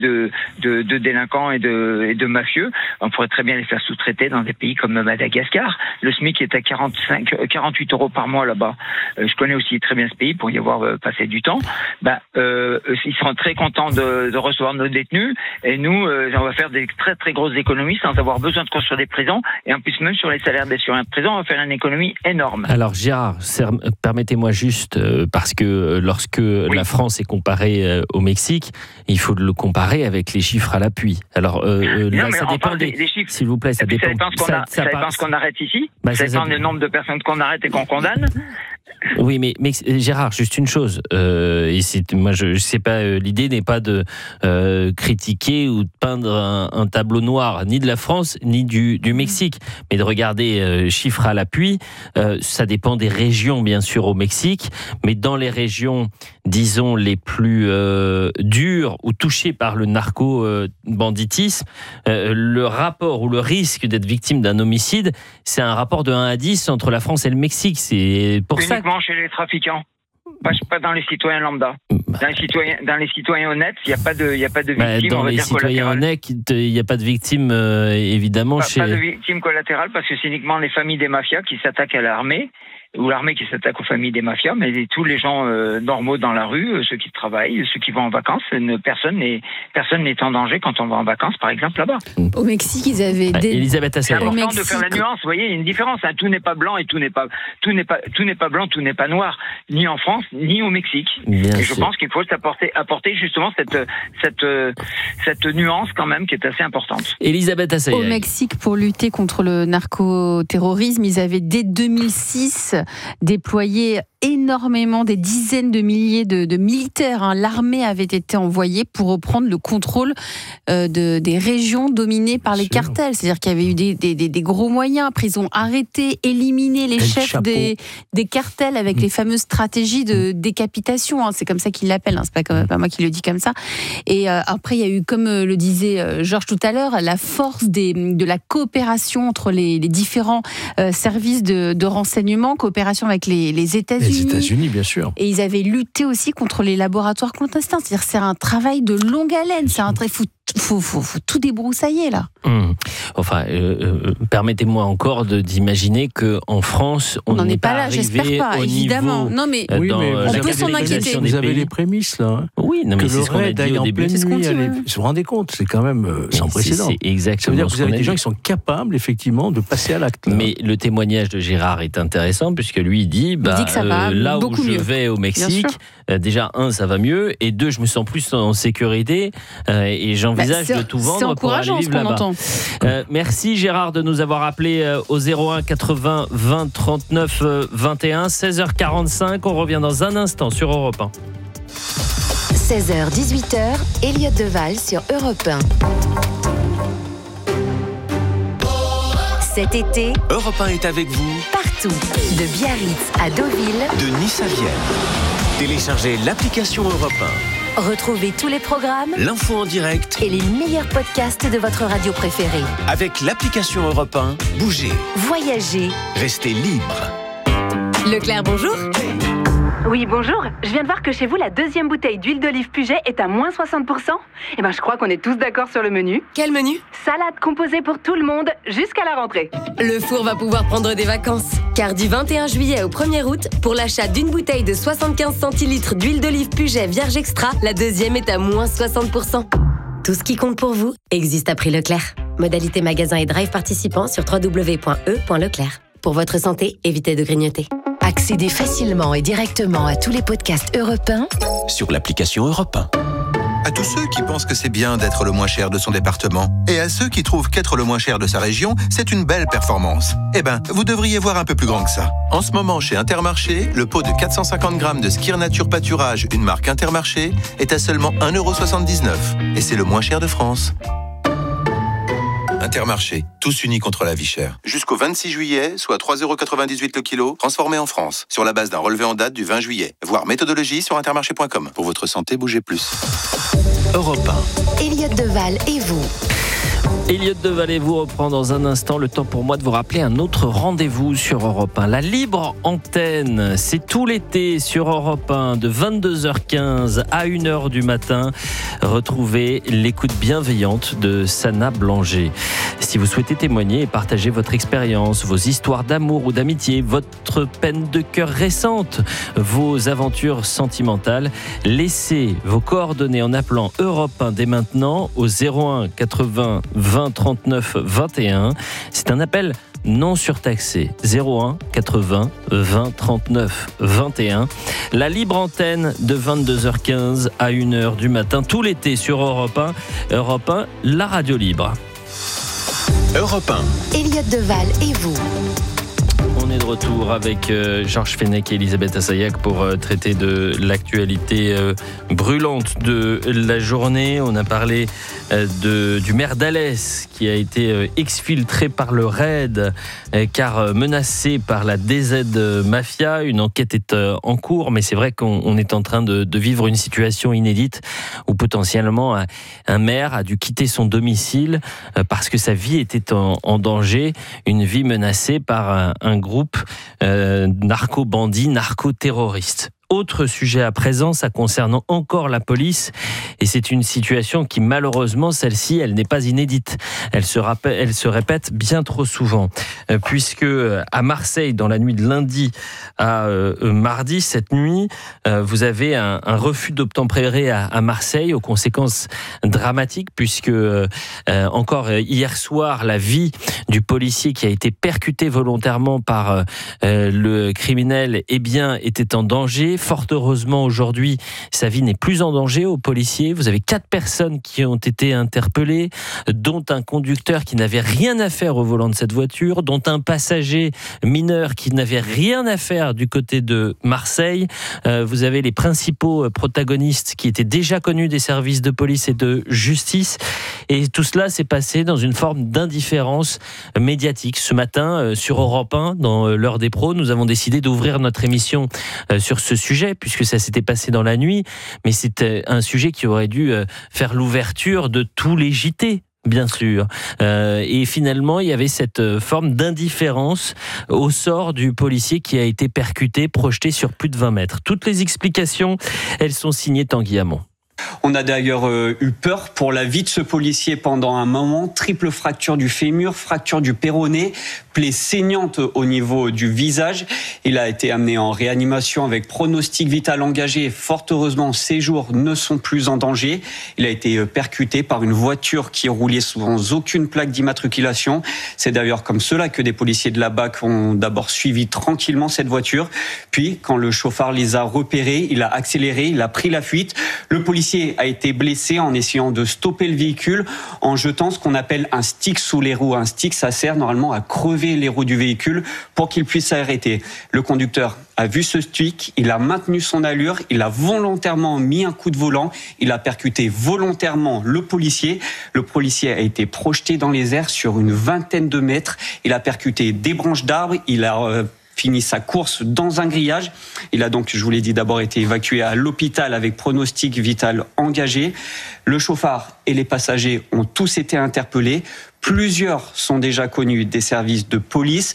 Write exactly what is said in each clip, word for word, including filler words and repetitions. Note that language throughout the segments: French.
de, de, de délinquants et de, et de mafieux. On pourrait très bien les faire sous-traiter dans des pays comme Madagascar. Le SMIC est à quarante-cinq, quarante-huit euros par mois là-bas. Euh, je connais aussi très bien ce pays pour y avoir euh, passé du temps. Bah, euh, ils seront très contents de, de recevoir nos détenus et nous, euh, on va faire des très très grosses économies sans avoir besoin de construire des prisons et en plus même sur les salaires des surveillants de prison, on va faire une économie énorme. Alors Gérard, permettez-moi juste, euh, parce que lorsque oui. la France est comparée euh, au Mexique, il faut le comparer avec les chiffres à l'appui. Alors euh, non, là, ça dépend des, des chiffres. S'il vous plaît, ça dépend. Ça dépend ce qu'on, a, ça, ça dépend ce qu'on arrête ici. Bah, ça, ça dépend du nombre de personnes qu'on arrête et qu'on condamne. Oui, mais, mais Gérard, juste une chose. Euh, et c'est, moi, je, je sais pas. Euh, l'idée n'est pas de euh, critiquer ou de peindre un, un tableau noir ni de la France ni du, du Mexique, mais de regarder euh, chiffres à l'appui. Euh, ça dépend des régions, bien sûr, au Mexique, mais dans les régions, disons les plus euh, dures ou touchées par le narco-banditisme, euh, le rapport ou le risque d'être victime d'un homicide, c'est un rapport de un à dix entre la France et le Mexique. C'est pour ça. Uniquement chez les trafiquants. Pas, pas dans les citoyens lambda. Dans les citoyens, dans les citoyens honnêtes, il n'y a pas de, il y a pas de victimes. Bah, dans les citoyens honnêtes, il n'y a pas de victimes, euh, évidemment. Pas, chez... pas de victimes collatérales parce que c'est uniquement les familles des mafias qui s'attaquent à l'armée ou l'armée qui s'attaque aux familles des mafias, mais tous les gens euh, normaux dans la rue, euh, ceux qui travaillent, ceux qui vont en vacances, ne, personne n'est personne n'est en danger quand on va en vacances, par exemple là-bas. Au Mexique, ils avaient des... Elisabeth Assayas. C'est important Mexique... de faire la nuance. Vous voyez, il y a une différence. Hein. Tout n'est pas blanc et tout n'est pas tout n'est pas tout n'est pas blanc, tout n'est pas noir, ni en France ni au Mexique. Bien et sûr. je pense qu'il faut apporter apporter justement cette cette cette nuance quand même qui est assez importante. Elisabeth Assayas. Au Mexique, pour lutter contre le narcoterrorisme, ils avaient dès deux mille six déployé énormément, des dizaines de milliers de, de militaires. Hein. L'armée avait été envoyée pour reprendre le contrôle euh, de, des régions dominées par les cartels. C'est-à-dire qu'il y avait eu des, des, des, des gros moyens. Après, ils ont arrêté, éliminé les El chefs des, des cartels avec mmh. les fameuses stratégies de décapitation. Hein. C'est comme ça qu'ils l'appellent. Hein. C'est pas, comme, pas moi qui le dis comme ça. Et euh, après, il y a eu, comme le disait euh, Georges tout à l'heure, la force des, de la coopération entre les, les différents euh, services de, de renseignement, coopération avec les, les États-Unis. Les États-Unis, bien sûr. Et ils avaient lutté aussi contre les laboratoires clandestins. C'est-à-dire c'est un travail de longue haleine. C'est un travail... Il faut, faut, faut tout débroussailler, là. Mmh. Enfin, euh, euh, permettez-moi encore de, d'imaginer qu'en France, on, on n'est pas, pas là, arrivé j'espère pas, au évidemment. niveau... Non, mais, euh, oui, mais on peut s'en inquiéter. Vous avez les prémices, là. Hein. Oui, non, mais que c'est le ce qu'on a dit au en début. pleine nuit, dit, allez, ouais. vous vous rendez compte, c'est quand même euh, sans précédent. C'est, c'est exactement ça veut dire que vous avez des gens dit. qui sont capables, effectivement, de passer à l'acte. Là. Mais le témoignage de Gérard est intéressant, puisque lui, il dit, bah, il dit que ça va euh, là où je mieux. vais au Mexique, euh, déjà, un, ça va mieux, et deux, je me sens plus en sécurité, euh, et j'envisage bah, de tout vendre pour aller vivre là-bas. Entend. Euh, merci Gérard de nous avoir appelé euh, au zéro un quatre-vingts vingt trente-neuf vingt et un, seize heures quarante-cinq. On revient dans un instant sur Europe un. seize heures dix-huit heures, Elliott Deval sur Europe un. Cet été, Europe un est avec vous partout, de Biarritz à Deauville, de Nice à Vienne. Téléchargez l'application Europe un. Retrouvez tous les programmes, l'info en direct et les meilleurs podcasts de votre radio préférée. Avec l'application Europe un, bougez, voyagez, restez libre. Leclerc, bonjour. Oui, bonjour. Je viens de voir que chez vous, la deuxième bouteille d'huile d'olive Puget est à moins soixante pour cent. Eh ben, je crois qu'on est tous d'accord sur le menu. Quel menu ? Salade composée pour tout le monde jusqu'à la rentrée. Le four va pouvoir prendre des vacances. Car du vingt et un juillet au premier août, pour l'achat d'une bouteille de soixante-quinze centilitres d'huile d'olive Puget Vierge Extra, la deuxième est à moins soixante pour cent. Tout ce qui compte pour vous existe à prix Leclerc. Modalité magasin et drive participants sur w w w point e point leclerc. Pour votre santé, évitez de grignoter. Accédez facilement et directement à tous les podcasts Europe un sur l'application Europe un. À tous ceux qui pensent que c'est bien d'être le moins cher de son département, et à ceux qui trouvent qu'être le moins cher de sa région, c'est une belle performance. Eh ben, vous devriez voir un peu plus grand que ça. En ce moment, chez Intermarché, le pot de quatre cent cinquante grammes de Skir Nature Pâturage, une marque Intermarché, est à seulement un euro soixante-dix-neuf. Et c'est le moins cher de France. Intermarché, tous unis contre la vie chère. Jusqu'au vingt-six juillet, soit trois euros quatre-vingt-dix-huit le kilo, transformé en France, sur la base d'un relevé en date du vingt juillet. Voir méthodologie sur intermarché point com. Pour votre santé, bougez plus. Europe un. Elliott Deval et vous. Elliot Devalet vous reprend dans un instant. Le temps pour moi de vous rappeler un autre rendez-vous sur Europe un. La libre antenne, c'est tout l'été sur Europe un de vingt-deux heures quinze à une heure du matin. Retrouvez l'écoute bienveillante de Sana Blanger. Si vous souhaitez témoigner et partager votre expérience, vos histoires d'amour ou d'amitié, votre peine de cœur récente, vos aventures sentimentales, laissez vos coordonnées en appelant Europe un dès maintenant au zéro un quatre-vingts vingt trente-neuf vingt et un. C'est un appel non surtaxé. zéro un quatre-vingts vingt trente-neuf vingt et un. La libre antenne de vingt-deux heures quinze à une heure du matin tout l'été sur Europe un. Europe un, la radio libre. Europe un. Elliot Deval et vous. On est de retour avec euh, Georges Fenech et Elisabeth Assayag pour euh, traiter de l'actualité euh, brûlante de la journée. On a parlé euh, de, du maire d'Alès qui a été euh, exfiltré par le raid euh, car euh, menacé par la D Z Mafia. Une enquête est euh, en cours, mais c'est vrai qu'on on est en train de, de vivre une situation inédite où potentiellement un, un maire a dû quitter son domicile euh, parce que sa vie était en, en danger, une vie menacée par un, un groupe euh, narco-bandits, narco-terroristes. Autre sujet à présent, ça concerne encore la police et c'est une situation qui malheureusement, celle-ci, elle n'est pas inédite. Elle se, rappelle, elle se répète bien trop souvent euh, puisque à Marseille, dans la nuit de lundi à euh, mardi, cette nuit, euh, vous avez un, un refus d'obtempérer à, à Marseille aux conséquences dramatiques puisque euh, encore hier soir, la vie du policier qui a été percuté volontairement par euh, le criminel eh bien, était en danger. Fort heureusement, aujourd'hui, sa vie n'est plus en danger aux policiers. Vous avez quatre personnes qui ont été interpellées, dont un conducteur qui n'avait rien à faire au volant de cette voiture, dont un passager mineur qui n'avait rien à faire du côté de Marseille. Euh, vous avez les principaux protagonistes qui étaient déjà connus des services de police et de justice. Et tout cela s'est passé dans une forme d'indifférence médiatique. Ce matin, euh, sur Europe un, dans euh, l'heure des pros, nous avons décidé d'ouvrir notre émission euh, sur ce sujet. Sujet, puisque ça s'était passé dans la nuit, mais c'était un sujet qui aurait dû faire l'ouverture de tous les J T. Bien sûr. Euh, et finalement, il y avait cette forme d'indifférence au sort du policier qui a été percuté, projeté sur plus de vingt mètres. Toutes les explications, elles sont signées Tanguy Hamon. On a d'ailleurs euh, eu peur pour la vie de ce policier pendant un moment. Triple fracture du fémur, fracture du péroné, plaie saignante au niveau du visage. Il a été amené en réanimation avec pronostic vital engagé. Fort heureusement, ses jours ne sont plus en danger. Il a été percuté par une voiture qui roulait sans aucune plaque d'immatriculation. C'est d'ailleurs comme cela que des policiers de la B A C ont d'abord suivi tranquillement cette voiture. Puis, quand le chauffard les a repérés, il a accéléré, il a pris la fuite. Le policier a été blessé en essayant de stopper le véhicule en jetant ce qu'on appelle un stick sous les roues. Un stick, ça sert normalement à crever les roues du véhicule pour qu'il puisse s'arrêter. Le conducteur a vu ce stick, il a maintenu son allure, il a volontairement mis un coup de volant, il a percuté volontairement le policier. Le policier a été projeté dans les airs sur une vingtaine de mètres. Il a percuté des branches d'arbres, il a euh, fini sa course dans un grillage. Il a donc, je vous l'ai dit, d'abord été évacué à l'hôpital avec pronostic vital engagé. Le chauffard et les passagers ont tous été interpellés. Plusieurs sont déjà connus des services de police.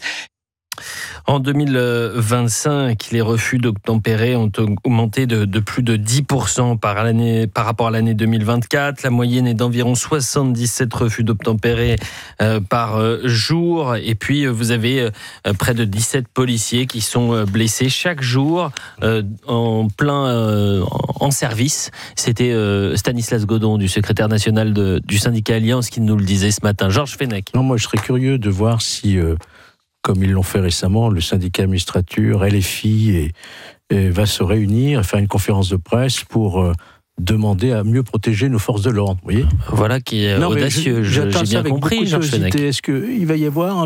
En deux mille vingt-cinq, les refus d'obtempérer ont augmenté de, de plus de dix pour cent par, l'année, par rapport à l'année deux mille vingt-quatre. La moyenne est d'environ soixante-dix-sept refus d'obtempérer euh, par jour. Et puis, vous avez euh, près de dix-sept policiers qui sont blessés chaque jour euh, en plein euh, en service. C'était euh, Stanislas Godon, du secrétaire national de, du syndicat Alliance, qui nous le disait ce matin. Georges Fenech. Non, moi, je serais curieux de voir si... Euh... comme ils l'ont fait récemment, le syndicat Administrature, L F I, et, et va se réunir, faire une conférence de presse pour euh, demander à mieux protéger nos forces de l'ordre. Vous voyez ? Voilà qui est non, audacieux, je, j'ai bien compris, Georges Fenech. Est-ce qu'il va y avoir un sursaut ?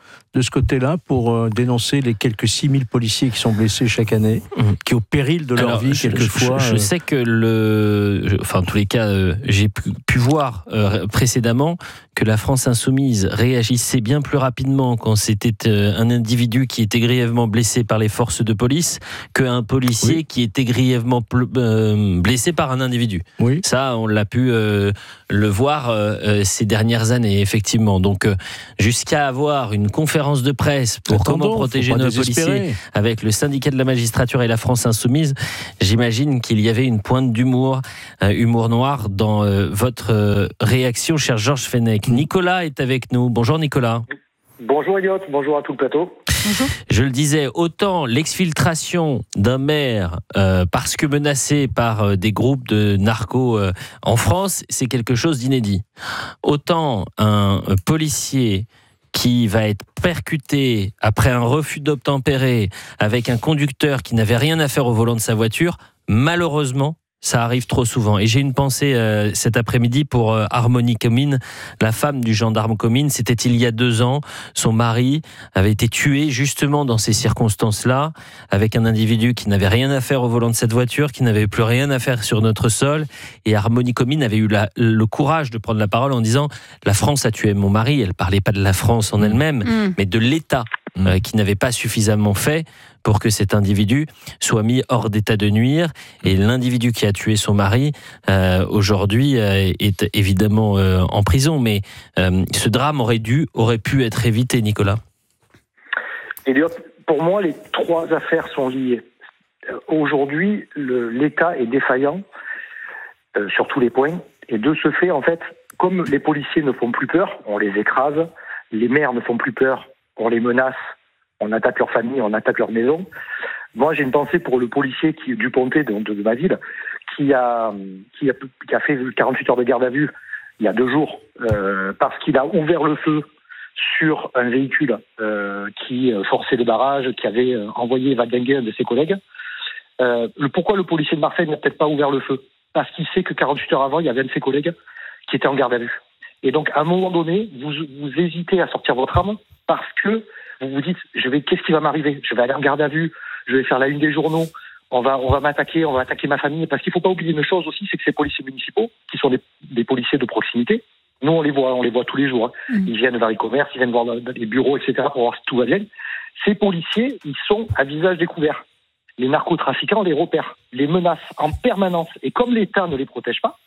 de ce côté-là pour euh, dénoncer les quelques six mille policiers qui sont blessés chaque année, mmh. qui au péril de leur Alors, vie je, quelquefois... Je, je, je sais que le... Je, enfin, en tous les cas, euh, j'ai pu, pu voir euh, précédemment que la France insoumise réagissait bien plus rapidement quand c'était euh, un individu qui était grièvement blessé par les forces de police qu'un policier oui. qui était grièvement pl- euh, blessé par un individu. Oui. Ça, on l'a pu euh, le voir euh, ces dernières années, effectivement. Donc, euh, jusqu'à avoir une conférence de presse pour Attendons, comment protéger nos policiers avec le syndicat de la magistrature et la France insoumise, j'imagine qu'il y avait une pointe d'humour, euh, humour noir dans euh, votre euh, réaction, cher Georges Fenech. Nicolas est avec nous. Bonjour Nicolas. Bonjour Elliot, bonjour à tout le plateau. Bonjour. Je le disais, autant l'exfiltration d'un maire euh, parce que menacé par euh, des groupes de narcos euh, en France, c'est quelque chose d'inédit. Autant un euh, policier qui va être percuté après un refus d'obtempérer avec un conducteur qui n'avait rien à faire au volant de sa voiture, malheureusement, ça arrive trop souvent. Et j'ai une pensée euh, cet après-midi pour euh, Harmonie Comines, la femme du gendarme Comines. C'était il y a deux ans. Son mari avait été tué justement dans ces circonstances-là, avec un individu qui n'avait rien à faire au volant de cette voiture, qui n'avait plus rien à faire sur notre sol. Et Harmonie Comines avait eu la, le courage de prendre la parole en disant « La France a tué mon mari ». Elle ne parlait pas de la France en elle-même, mmh. mais de l'État euh, qui n'avait pas suffisamment fait pour que cet individu soit mis hors d'état de nuire. Et l'individu qui a tué son mari, euh, aujourd'hui, euh, est évidemment euh, en prison. Mais euh, ce drame aurait dû, aurait pu être évité, Nicolas. Elliot, pour moi, les trois affaires sont liées. Aujourd'hui, le, l'État est défaillant euh, sur tous les points. Et de ce fait, en fait, comme les policiers ne font plus peur, on les écrase. Les maires ne font plus peur, on les menace. On attaque leur famille, on attaque leur maison. Moi, j'ai une pensée pour le policier qui, du Pontet de, de, de ma ville, qui a, qui, a, qui a fait quarante-huit heures de garde à vue il y a deux jours, euh, parce qu'il a ouvert le feu sur un véhicule euh, qui forçait le barrage, qui avait euh, envoyé valdinguer un de ses collègues. Euh, le, pourquoi le policier de Marseille n'a peut-être pas ouvert le feu ? Parce qu'il sait que quarante-huit heures avant, il y avait un de ses collègues qui était en garde à vue. Et donc, à un moment donné, vous, vous hésitez à sortir votre arme parce que vous vous dites, je vais, qu'est-ce qui va m'arriver ? Je vais aller en garde à vue, je vais faire la une des journaux, on va, on va m'attaquer, on va attaquer ma famille. Parce qu'il ne faut pas oublier une chose aussi, c'est que ces policiers municipaux, qui sont des, des policiers de proximité, nous on les voit, on les voit tous les jours. Hein. Mmh. Ils viennent vers les commerces, ils viennent voir les bureaux, et cetera pour voir si tout va bien. Ces policiers, ils sont à visage découvert. Les narcotrafiquants les repèrent, les menacent en permanence. Et comme l'État ne les protège pas,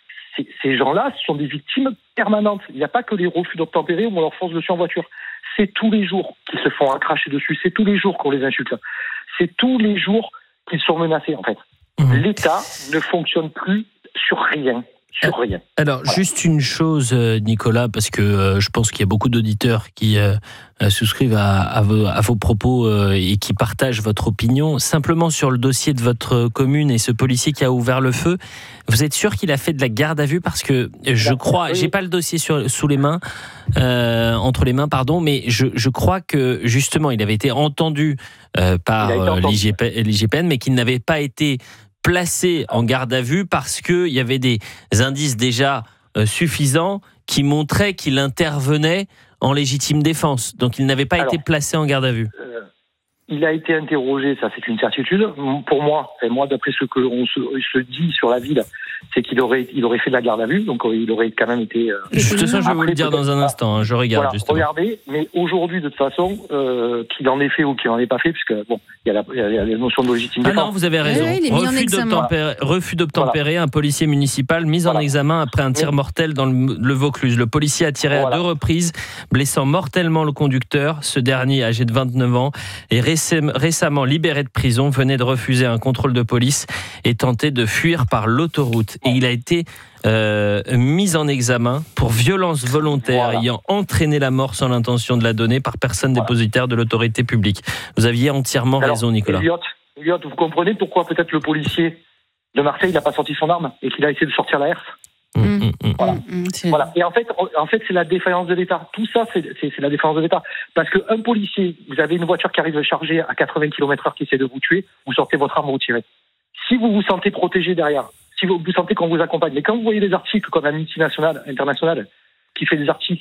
ces gens-là sont des victimes permanentes. Il n'y a pas que les refus d'obtempérer où on leur force dessus en voiture. C'est tous les jours qu'ils se font cracher dessus. C'est tous les jours qu'on les insulte. C'est tous les jours qu'ils sont menacés, en fait. Mmh. L'État ne fonctionne plus sur rien. Sur rien. Alors, voilà. Juste une chose, Nicolas, parce que euh, je pense qu'il y a beaucoup d'auditeurs qui euh, souscrivent à, à, vos, à vos propos euh, et qui partagent votre opinion. Simplement sur le dossier de votre commune et ce policier qui a ouvert le feu, vous êtes sûr qu'il a fait de la garde à vue ? Parce que je crois, j'ai pas le dossier sur, sous les mains, euh, entre les mains, pardon, mais je, je crois que justement, il avait été entendu euh, par euh, l'I G P N, mais qu'il n'avait pas été placé en garde à vue parce qu'il y avait des indices déjà euh, suffisants qui montraient qu'il intervenait en légitime défense. Donc il n'avait pas Alors, été placé en garde à vue. Euh, il a été interrogé, ça c'est une certitude. Pour moi, et moi d'après ce que on se, se dit sur la ville, c'est qu'il aurait, il aurait fait de la garde à vue, donc il aurait quand même été... Euh, de toute façon, je vais vous le dire dans un instant, hein, je regarde voilà, justement. Regardez, mais aujourd'hui, de toute façon, euh, qu'il en ait fait ou qu'il n'en ait pas fait, puisque bon, il y, y a la notion de légitime défense. Ah non, vous avez raison. Oui, refus, d'obtempérer, refus d'obtempérer, voilà. Un policier municipal mis voilà. en examen après un tir mortel dans le, le Vaucluse. Le policier a tiré voilà. à deux reprises, blessant mortellement le conducteur. Ce dernier, âgé de vingt-neuf ans, est récemment libéré de prison, venait de refuser un contrôle de police et tentait de fuir par l'autoroute. Et il a été Euh, mise en examen pour violence volontaire voilà. ayant entraîné la mort sans l'intention de la donner par personne voilà. dépositaire de l'autorité publique. Vous aviez entièrement Alors, raison, Nicolas. Elliot, Elliot, vous comprenez pourquoi peut-être le policier de Marseille n'a pas sorti son arme et qu'il a essayé de sortir la herse mmh, mmh, voilà. Mmh, voilà. Et en fait, en fait, c'est la défaillance de l'État. Tout ça, c'est, c'est, c'est la défaillance de l'État. Parce qu'un policier, vous avez une voiture qui arrive chargée à quatre-vingts kilomètres heure qui essaie de vous tuer, vous sortez votre arme, vous tirez. Si vous vous sentez protégé derrière, si vous, vous sentez qu'on vous accompagne. Mais quand vous voyez des articles comme Amnesty International qui fait des articles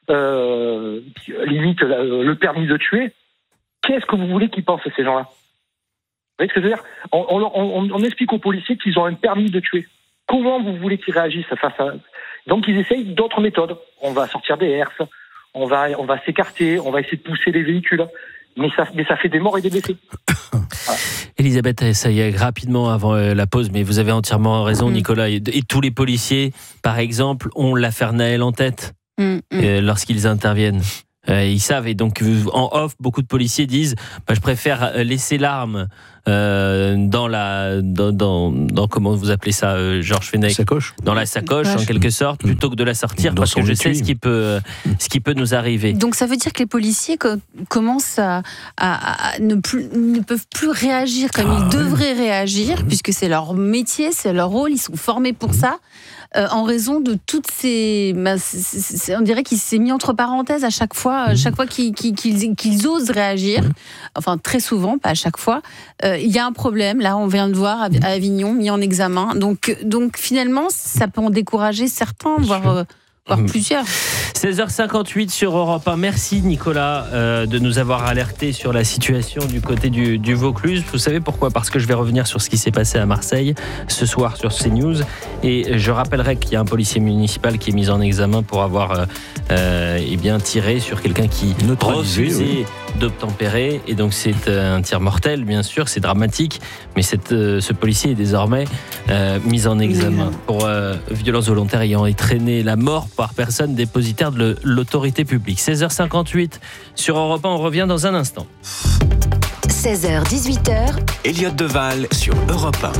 euh, limite le, le permis de tuer. Qu'est-ce que vous voulez qu'ils pensent, ces gens-là? Vous voyez ce que je veux dire? on, on, on, on explique aux policiers qu'ils ont un permis de tuer. Comment vous voulez qu'ils réagissent face à... Donc ils essayent d'autres méthodes. On va sortir des herses, on va, on va s'écarter, on va essayer de pousser les véhicules. Mais ça, mais ça fait des morts et des blessés. Voilà. Elisabeth, ça y est, rapidement avant la pause, mais vous avez entièrement raison, mmh. Nicolas. Et, et tous les policiers, par exemple, ont l'affaire Naël en tête mmh, mmh. Euh, lorsqu'ils interviennent. Euh, ils savent, et donc en off, beaucoup de policiers disent bah, je préfère laisser l'arme euh, dans la dans, dans, dans comment vous appelez ça, euh, Georges Fenech, sacoche. Dans la sacoche en quelque sorte, plutôt que de la sortir, dans parce que je sais ce qui peut ce qui peut nous arriver. Donc ça veut dire que les policiers co- commencent à, à, à ne plus ne peuvent plus réagir comme ah, ils devraient oui. réagir, mmh. puisque c'est leur métier, c'est leur rôle, ils sont formés pour mmh. ça. Euh, en raison de toutes ces... Bah, c'est, c'est, on dirait qu'il s'est mis entre parenthèses à chaque fois, à chaque fois qu'ils, qu'ils, qu'ils osent réagir, enfin très souvent, pas à chaque fois, euh, il y a un problème, là on vient de voir à Avignon, mis en examen, donc, donc finalement ça peut en décourager certains, voire... Euh, voire plusieurs. seize heures cinquante-huit sur Europe un. Merci Nicolas euh, de nous avoir alerté sur la situation du côté du, du Vaucluse. Vous savez pourquoi? Parce que je vais revenir sur ce qui s'est passé à Marseille ce soir sur CNews. Et je rappellerai qu'il y a un policier municipal qui est mis en examen pour avoir euh, euh, eh bien, tiré sur quelqu'un qui refusait oui. d'obtempérer. Et donc c'est un tir mortel, bien sûr, c'est dramatique. Mais cette, euh, ce policier est désormais euh, mis en examen pour euh, violence volontaire ayant entraîné la mort par personne dépositaire de l'autorité publique. seize heures cinquante-huit sur Europe un, on revient dans un instant. seize heures dix-huit heures. Elliott Deval sur Europe un.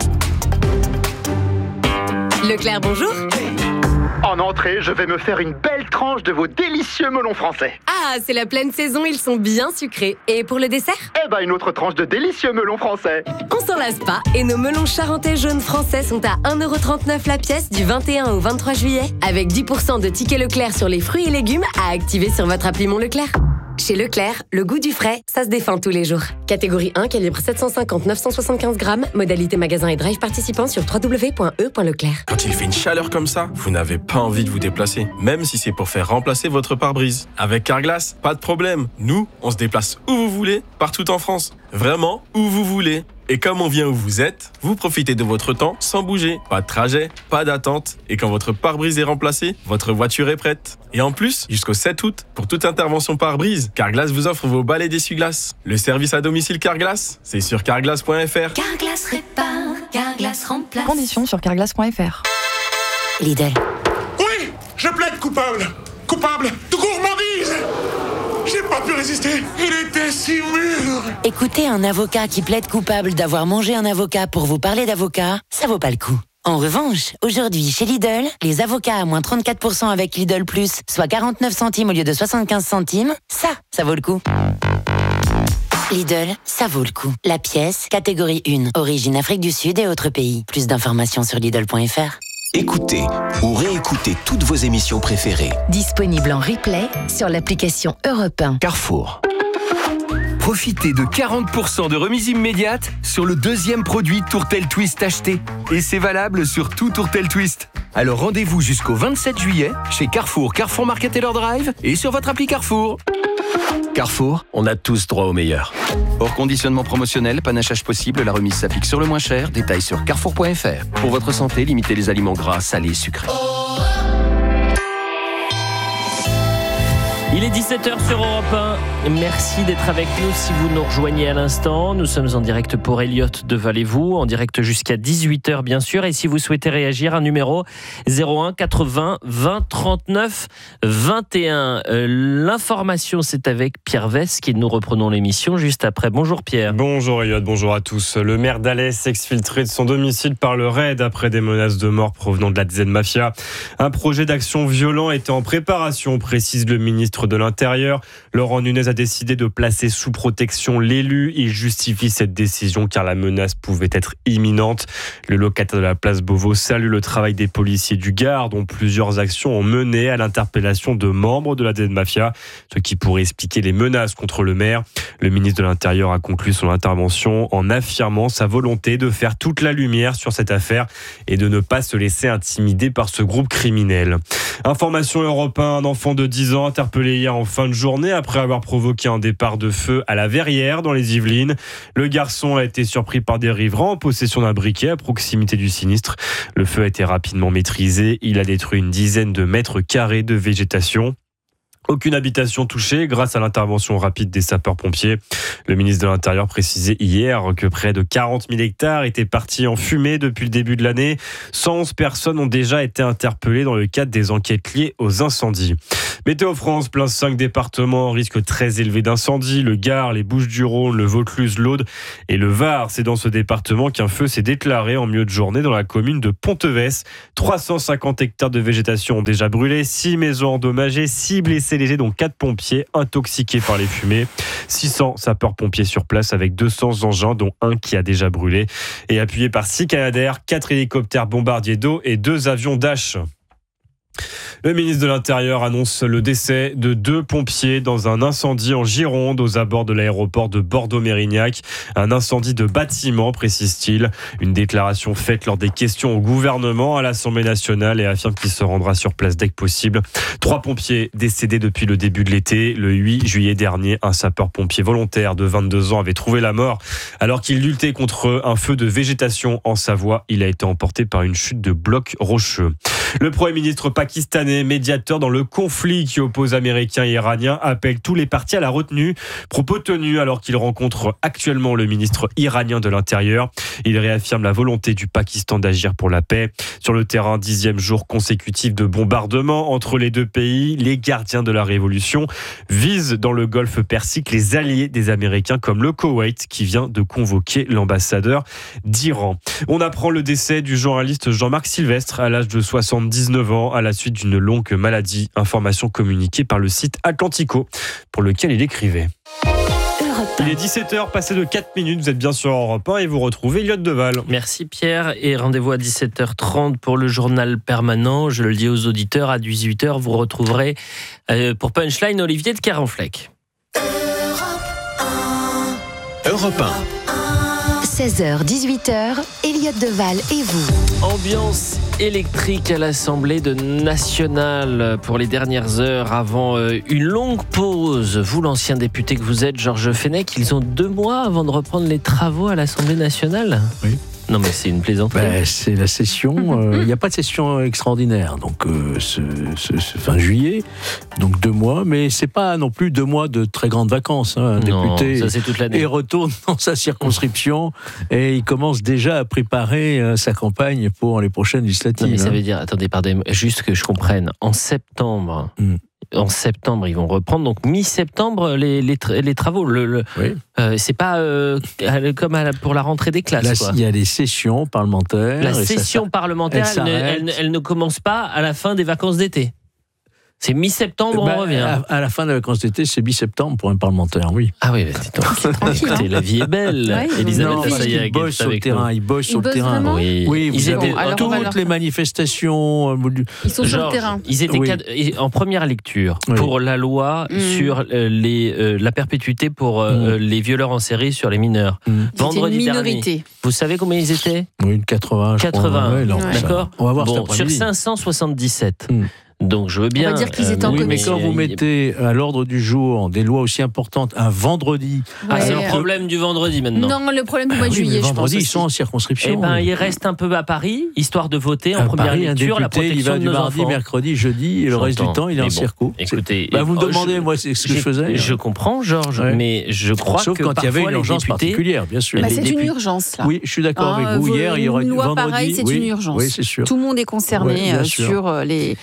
Leclerc, bonjour. En entrée, je vais me faire une belle tranche de vos délicieux melons français. Ah, c'est la pleine saison, ils sont bien sucrés. Et pour le dessert? Eh ben, une autre tranche de délicieux melons français. On s'en lasse pas, et nos melons charentais jaunes français sont à un euro trente-neuf la pièce du vingt et un au vingt-trois juillet, avec dix pour cent de tickets Leclerc sur les fruits et légumes à activer sur votre appli Mon Leclerc. Chez Leclerc, le goût du frais, ça se défend tous les jours. Catégorie un, calibre sept cent cinquante à neuf cent soixante-quinze grammes, modalité magasin et drive participant sur w w w point e point leclerc. Quand il fait une chaleur comme ça, vous n'avez pas envie de vous déplacer, même si c'est pour faire remplacer votre pare-brise. Avec Carglass, pas de problème. Nous, on se déplace où vous voulez, partout en France. Vraiment, où vous voulez. Et comme on vient où vous êtes, vous profitez de votre temps sans bouger. Pas de trajet, pas d'attente. Et quand votre pare-brise est remplacé, votre voiture est prête. Et en plus, jusqu'au sept août, pour toute intervention pare-brise, Carglass vous offre vos balais d'essuie-glace. Le service à domicile Carglass, c'est sur carglass point f r. Carglass répare, Carglass remplace. Conditions sur carglass point f r. Lidl. Oui, je plaide coupable. Coupable de gourmandise. J'ai pas pu résister, il était si mûr. Écoutez un avocat qui plaide coupable d'avoir mangé un avocat pour vous parler d'avocat, ça vaut pas le coup. En revanche, aujourd'hui, chez Lidl, les avocats à moins trente-quatre pour cent avec Lidl Plus, soit quarante-neuf centimes au lieu de soixante-quinze centimes, ça, ça vaut le coup. Lidl, ça vaut le coup. La pièce, catégorie un, origine Afrique du Sud et autres pays. Plus d'informations sur lidl point f r. Écoutez ou réécoutez toutes vos émissions préférées. Disponible en replay sur l'application Europe un. Carrefour. Profitez de quarante pour cent de remise immédiate sur le deuxième produit Tourtel Twist acheté. Et c'est valable sur tout Tourtel Twist. Alors rendez-vous jusqu'au vingt-sept juillet chez Carrefour, Carrefour Market Taylor Drive et sur votre appli Carrefour. Carrefour, on a tous droit au meilleur. Hors conditionnement promotionnel, panachage possible, la remise s'applique sur le moins cher. Détails sur carrefour point f r. Pour votre santé, limitez les aliments gras, salés, sucrés. Il est dix-sept heures sur Europe un. Merci d'être avec nous si vous nous rejoignez à l'instant. Nous sommes en direct pour Elliott Deval et vous, en direct jusqu'à dix-huit heures bien sûr. Et si vous souhaitez réagir, un numéro zéro un quatre-vingts vingt trente-neuf vingt et un. Euh, l'information, c'est avec Pierre Vesque et nous reprenons l'émission juste après. Bonjour Pierre. Bonjour Elliott, bonjour à tous. Le maire d'Alès s'exfiltré de son domicile par le raid après des menaces de mort provenant de la Z Mafia. Un projet d'action violent était en préparation, précise le ministre de l'Intérieur. Laurent Nunez a décidé de placer sous protection l'élu. Il justifie cette décision car la menace pouvait être imminente. Le locataire de la place Beauvau salue le travail des policiers du Gard, dont plusieurs actions ont mené à l'interpellation de membres de la Z Mafia, ce qui pourrait expliquer les menaces contre le maire. Le ministre de l'Intérieur a conclu son intervention en affirmant sa volonté de faire toute la lumière sur cette affaire et de ne pas se laisser intimider par ce groupe criminel. Information Europe un, un enfant de dix ans interpellé hier en fin de journée après avoir provoqué un départ de feu à la Verrière dans les Yvelines. Le garçon a été surpris par des riverains en possession d'un briquet à proximité du sinistre. Le feu a été rapidement maîtrisé. Il a détruit une dizaine de mètres carrés de végétation. Aucune habitation touchée grâce à l'intervention rapide des sapeurs-pompiers. Le ministre de l'Intérieur précisait hier que près de quarante mille hectares étaient partis en fumée depuis le début de l'année. cent onze personnes ont déjà été interpellées dans le cadre des enquêtes liées aux incendies. Météo France, plein cinq départements, risque très élevé d'incendie. Le Gard, les Bouches-du-Rhône, le Vaucluse, l'Aude et le Var. C'est dans ce département qu'un feu s'est déclaré en milieu de journée dans la commune de Ponteves. trois cent cinquante hectares de végétation ont déjà brûlé, six maisons endommagées, six blessés légers, dont quatre pompiers intoxiqués par les fumées. six cents sapeurs-pompiers sur place avec deux cents engins, dont un qui a déjà brûlé. Et appuyé par six Canadair, quatre hélicoptères bombardiers d'eau et deux avions Dash. Le ministre de l'Intérieur annonce le décès de deux pompiers dans un incendie en Gironde aux abords de l'aéroport de Bordeaux-Mérignac. Un incendie de bâtiment, précise-t-il. Une déclaration faite lors des questions au gouvernement à l'Assemblée nationale et affirme qu'il se rendra sur place dès que possible. Trois pompiers décédés depuis le début de l'été. Le huit juillet dernier, un sapeur-pompier volontaire de vingt-deux ans avait trouvé la mort alors qu'il luttait contre un feu de végétation en Savoie. Il a été emporté par une chute de blocs rocheux. Le Premier ministre pakistanais, médiateur dans le conflit qui oppose Américains et Iraniens, appelle tous les partis à la retenue. Propos tenus alors qu'il rencontre actuellement le ministre iranien de l'Intérieur. Il réaffirme la volonté du Pakistan d'agir pour la paix. Sur le terrain, dixième jour consécutif de bombardements entre les deux pays. Les gardiens de la révolution visent dans le golfe Persique les alliés des Américains comme le Koweït qui vient de convoquer l'ambassadeur d'Iran. On apprend le décès du journaliste Jean-Marc Sylvestre à l'âge de soixante-dix-neuf ans à la suite d'une longue maladie. Information communiquée par le site Atlantico pour lequel il écrivait. Il est dix-sept heures, passé de quatre minutes, vous êtes bien sur Europe un et vous retrouvez Elliot Deval. Merci Pierre et rendez-vous à dix-sept heures trente pour le journal permanent. Je le dis aux auditeurs, à dix-huit heures vous retrouverez euh, pour Punchline Olivier de Carenfleck. Europe un. seize heures dix-huit heures, Elliot Deval et vous. Ambiance électrique à l'Assemblée de nationale pour les dernières heures avant une longue pause. Vous, l'ancien député que vous êtes, Georges Fenech, ils ont deux mois avant de reprendre les travaux à l'Assemblée nationale. Oui. Non mais c'est une plaisanterie. Ben, c'est la session, il euh, n'y a pas de session extraordinaire, donc euh, ce, ce, ce fin juillet, donc deux mois, mais c'est pas non plus deux mois de très grandes vacances. Hein. Un non, député ça c'est toute l'année. Et retourne dans sa circonscription et il commence déjà à préparer euh, sa campagne pour les prochaines législatives. Non mais ça hein. veut dire, attendez, pardon, juste que je comprenne, en septembre... Mm. En septembre, ils vont reprendre. Donc, mi-septembre, les, les, les travaux. Le, le, oui. euh, c'est pas euh, comme à la, pour la rentrée des classes. Il y a les sessions parlementaires. La session ça, parlementaire, elle, elle, elle, elle ne commence pas à la fin des vacances d'été. C'est mi-septembre, ben, on revient. À, à la fin des vacances d'été, c'est mi-septembre pour un parlementaire, oui. Ah oui, écoutez, la vie est belle. Ouais, Elisabeth Assayag, ils bossent sur le terrain, ils bossent sur le terrain. Oui, oui ils étaient bon, toutes les manifestations. Ils sont Georges, sur le terrain. Ils étaient oui. cadre, en première lecture oui. pour la loi mmh. sur les, euh, la perpétuité pour euh, mmh. les violeurs en série sur les mineurs. Mmh. Vendredi une minorité. Dernier. Vous savez combien ils étaient ? Oui, une quatre-vingts. quatre-vingts, ouais, ouais. D'accord. On va voir bon, sur cinq cent soixante-dix-sept. Mmh. Donc je veux bien. On va dire qu'ils étaient euh, en oui, commission. Mais quand vous mettez à l'ordre du jour des lois aussi importantes un vendredi. Ah, ouais. C'est le problème du vendredi maintenant. Non, le problème du mois de oui, juillet, je vendredi, pense. Ils sont en circonscription. Eh ben, ils restent un peu à Paris, histoire de voter en à première Paris, lecture un député, la protection il va de du nos mardi, enfants. mercredi, jeudi, et le reste du temps, il est en bon, circo. Écoutez, bah, vous me oh, demandez, je, moi, c'est ce que je faisais. Je comprends, Georges, ouais. mais je crois Sauf que quand il y avait une urgence députés, particulière, bien sûr. Bah, c'est une urgence, là. Oui, je suis d'accord avec vous. Hier, il y aura une loi vendredi. pareille, c'est une urgence. Oui, c'est sûr. Tout le monde est concerné sur les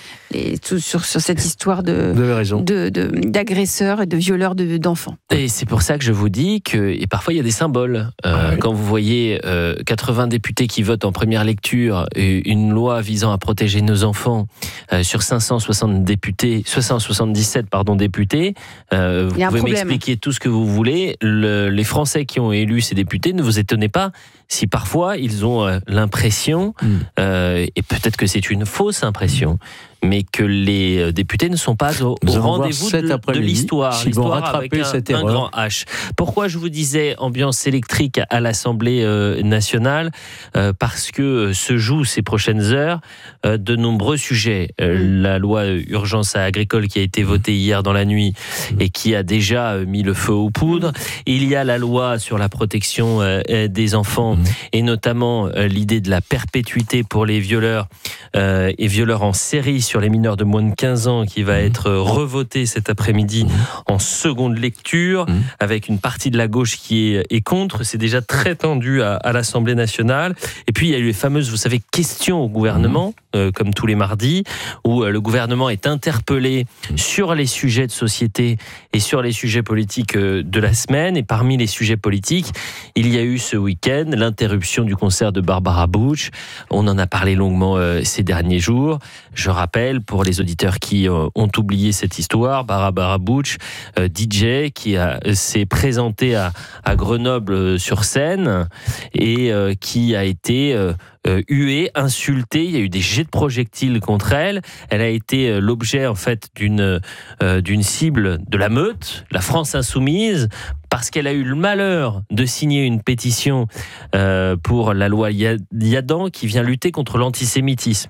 sur cette histoire de. De, de, d'agresseurs et de violeurs de, d'enfants. Et c'est pour ça que je vous dis que et parfois il y a des symboles. Euh, ah oui. Quand vous voyez euh, quatre-vingts députés qui votent en première lecture une loi visant à protéger nos enfants euh, sur cinq cent soixante députés, cinq cent soixante-dix-sept pardon, députés, euh, vous pouvez m'expliquer tout ce que vous voulez. Le, les Français qui ont élu ces députés, ne vous étonnez pas si parfois ils ont euh, l'impression, mmh. euh, et peut-être que c'est une fausse impression, mais que les députés ne sont pas au, au rendez-vous de, de l'histoire. L'histoire avec un, un grand H. Pourquoi je vous disais ambiance électrique à l'Assemblée euh, nationale euh, Parce que se jouent ces prochaines heures euh, de nombreux sujets. Euh, mmh. La loi urgence agricole qui a été votée hier dans la nuit mmh. et qui a déjà mis le feu aux poudres. Il y a la loi sur la protection euh, des enfants mmh. et notamment euh, l'idée de la perpétuité pour les violeurs euh, et violeurs en série sur les mineurs de moins de quinze ans qui va mmh. être revotée cet après-midi mmh. en seconde lecture mmh. avec une partie de la gauche qui est, est contre. C'est déjà très tendu à, à l'Assemblée nationale. Et puis il y a eu les fameuses, vous savez, questions au gouvernement, mmh. euh, comme tous les mardis, où euh, le gouvernement est interpellé mmh. sur les sujets de société et sur les sujets politiques euh, de la semaine. Et parmi les sujets politiques, il y a eu ce week-end l'interruption du concert de Barbara Bush. On en a parlé longuement euh, ces derniers jours. Je rappelle, pour les auditeurs qui euh, ont oublié cette histoire, Barbara Bush, euh, D J, qui a, s'est présentée à, à Grenoble euh, sur scène et euh, qui a été euh, euh, huée, insultée. Il y a eu des jets de projectiles contre elle. Elle a été euh, l'objet en fait d'une euh, d'une cible de la meute, la France insoumise, parce qu'elle a eu le malheur de signer une pétition euh, pour la loi Yadan qui vient lutter contre l'antisémitisme.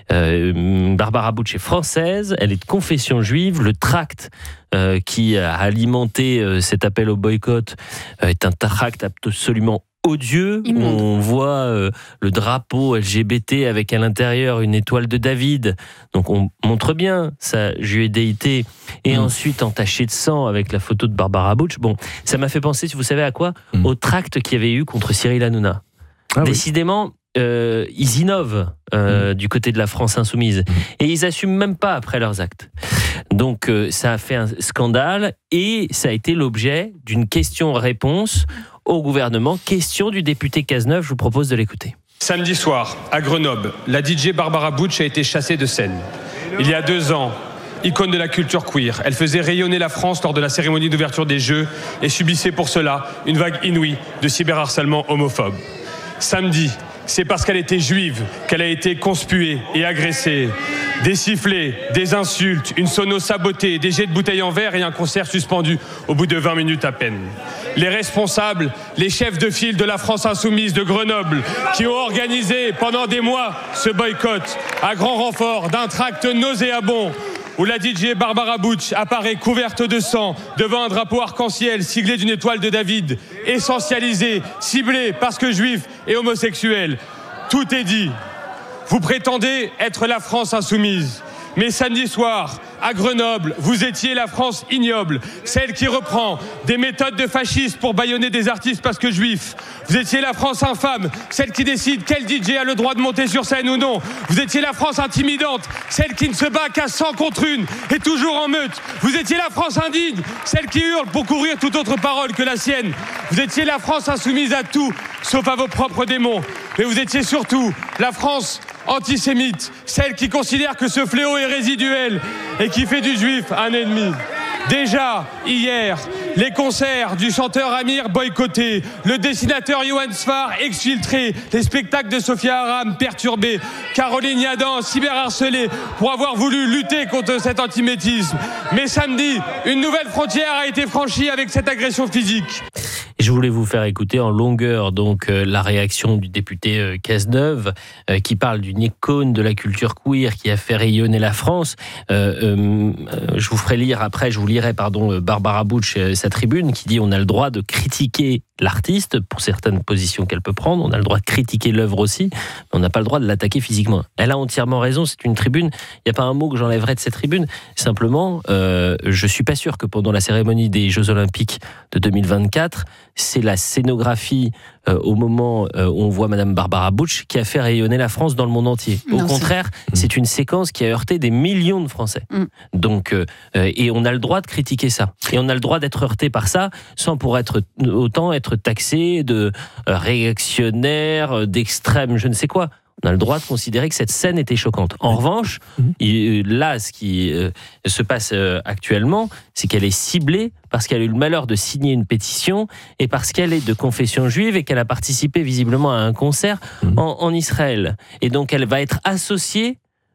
Euh, Barbara Bush est française, elle est de confession juive. Le tract euh, qui a alimenté euh, cet appel au boycott euh, est un tract absolument odieux. Où on voit euh, le drapeau L G B T avec à l'intérieur une étoile de David. Donc on montre bien sa judéité et mmh. ensuite entaché de sang avec la photo de Barbara Bush. Bon, ça m'a fait penser, si vous savez à quoi, mmh. au tract qu'il y avait eu contre Cyril Hanouna. Ah, Décidément, oui. Euh, ils innovent euh, mmh. du côté de la France insoumise mmh. et ils assument même pas après leurs actes. Donc euh, ça a fait un scandale et ça a été l'objet d'une question-réponse au gouvernement. Question du député Cazeneuve, je vous propose de l'écouter. Samedi soir, à Grenoble, la D J Barbara Bush a été chassée de scène. Il y a deux ans, icône de la culture queer, elle faisait rayonner la France lors de la cérémonie d'ouverture des Jeux et subissait pour cela une vague inouïe de cyberharcèlement homophobe. Samedi, c'est parce qu'elle était juive qu'elle a été conspuée et agressée. Des sifflets, des insultes, une sono sabotée, des jets de bouteilles en verre et un concert suspendu au bout de vingt minutes à peine. Les responsables, les chefs de file de la France insoumise de Grenoble, qui ont organisé pendant des mois ce boycott à grand renfort d'un tract nauséabond où la D J Barbara Bush apparaît couverte de sang devant un drapeau arc-en-ciel siglé d'une étoile de David, essentialisé, ciblé parce que juif et homosexuel. Tout est dit. Vous prétendez être la France insoumise. Mais samedi soir, à Grenoble, vous étiez la France ignoble, celle qui reprend des méthodes de fascistes pour bâillonner des artistes parce que juifs. Vous étiez la France infâme, celle qui décide quel D J a le droit de monter sur scène ou non. Vous étiez la France intimidante, celle qui ne se bat qu'à cent contre une et toujours en meute. Vous étiez la France indigne, celle qui hurle pour couvrir toute autre parole que la sienne. Vous étiez la France insoumise à tout, sauf à vos propres démons. Mais vous étiez surtout la France antisémite, celle qui considère que ce fléau est résiduel et qui fait du juif un ennemi. Déjà, hier, les concerts du chanteur Amir boycottés, le dessinateur Yohann Sfar exfiltré, les spectacles de Sophia Aram perturbés, Caroline Yadan cyberharcelée pour avoir voulu lutter contre cet antisémitisme. Mais samedi, une nouvelle frontière a été franchie avec cette agression physique. Et je voulais vous faire écouter en longueur donc euh, la réaction du député euh, Cazeneuve euh, qui parle d'une icône de la culture queer qui a fait rayonner la France. Euh, euh, je vous ferai lire après, je vous lirai pardon Barbara Bush euh, sa tribune qui dit on a le droit de critiquer l'artiste pour certaines positions qu'elle peut prendre, on a le droit de critiquer l'œuvre aussi, mais on n'a pas le droit de l'attaquer physiquement. Elle a entièrement raison, c'est une tribune, il n'y a pas un mot que j'enlèverais de cette tribune, simplement euh, je suis pas sûr que pendant la cérémonie des Jeux Olympiques de deux mille vingt-quatre, c'est la scénographie euh, au moment euh, où on voit Madame Barbara Bush qui a fait rayonner la France dans le monde entier. Au non, contraire, c'est... c'est une séquence qui a heurté des millions de Français. Mm. Donc, euh, et on a le droit de critiquer ça. Et on a le droit d'être heurté par ça sans pour être autant être taxé de euh, réactionnaire, d'extrême, je ne sais quoi. On a le droit de considérer que cette scène était choquante. En revanche, il, là, ce qui euh, se passe euh, actuellement, c'est qu'elle est ciblée parce qu'elle a eu le malheur de signer une pétition et parce qu'elle est de confession juive et qu'elle a participé visiblement à un concert en, en Israël. Et donc, elle va être associée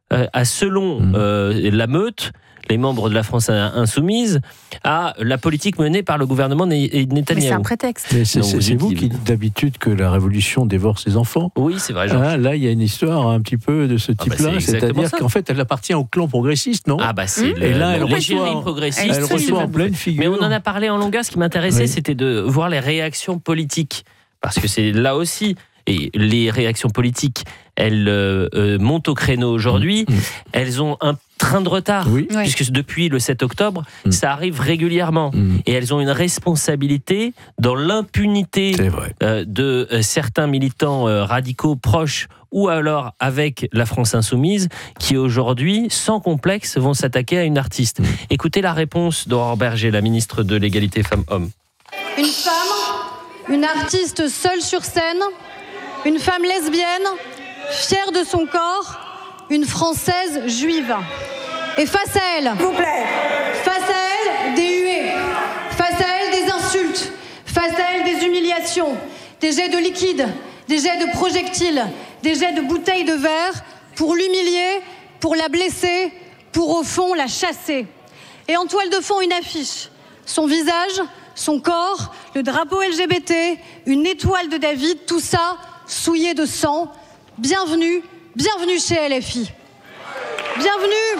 euh, à selon mmh. euh, la meute, les membres de la France insoumise, à la politique menée par le gouvernement Netanyahou. Mais c'est un prétexte. Mais c'est, c'est, c'est vous qui dites d'habitude que la révolution dévore ses enfants. Oui, c'est vrai. Ah, là, il y a une histoire un petit peu de ce type-là, ah bah c'est c'est-à-dire ça. Qu'en fait, elle appartient au clan progressiste, non ? Ah bah c'est mmh. le, Et là, elle reçoit, progressiste. Elle reçoit en pleine figure. Mais on en a parlé en longueur. Ce qui m'intéressait, oui. c'était de voir les réactions politiques, parce que c'est là aussi. Et les réactions politiques, elles euh, euh, montent au créneau aujourd'hui. Mmh. Elles ont un train de retard, oui. puisque depuis le sept octobre, mmh. ça arrive régulièrement. Mmh. Et elles ont une responsabilité dans l'impunité euh, de euh, certains militants euh, radicaux proches ou alors avec la France insoumise, qui aujourd'hui, sans complexe, vont s'attaquer à une artiste. Mmh. Écoutez la réponse d'Aurore Berger, la ministre de l'Égalité femmes-hommes. Une femme, une artiste seule sur scène, une femme lesbienne, fière de son corps, une Française juive. Et face à elle, s'il vous plaît, face à elle, des huées, face à elle, des insultes, face à elle, des humiliations, des jets de liquide, des jets de projectiles, des jets de bouteilles de verre pour l'humilier, pour la blesser, pour au fond la chasser. Et en toile de fond, une affiche, son visage, son corps, le drapeau L G B T, une étoile de David, tout ça souillé de sang. Bienvenue, bienvenue chez L F I. Bienvenue,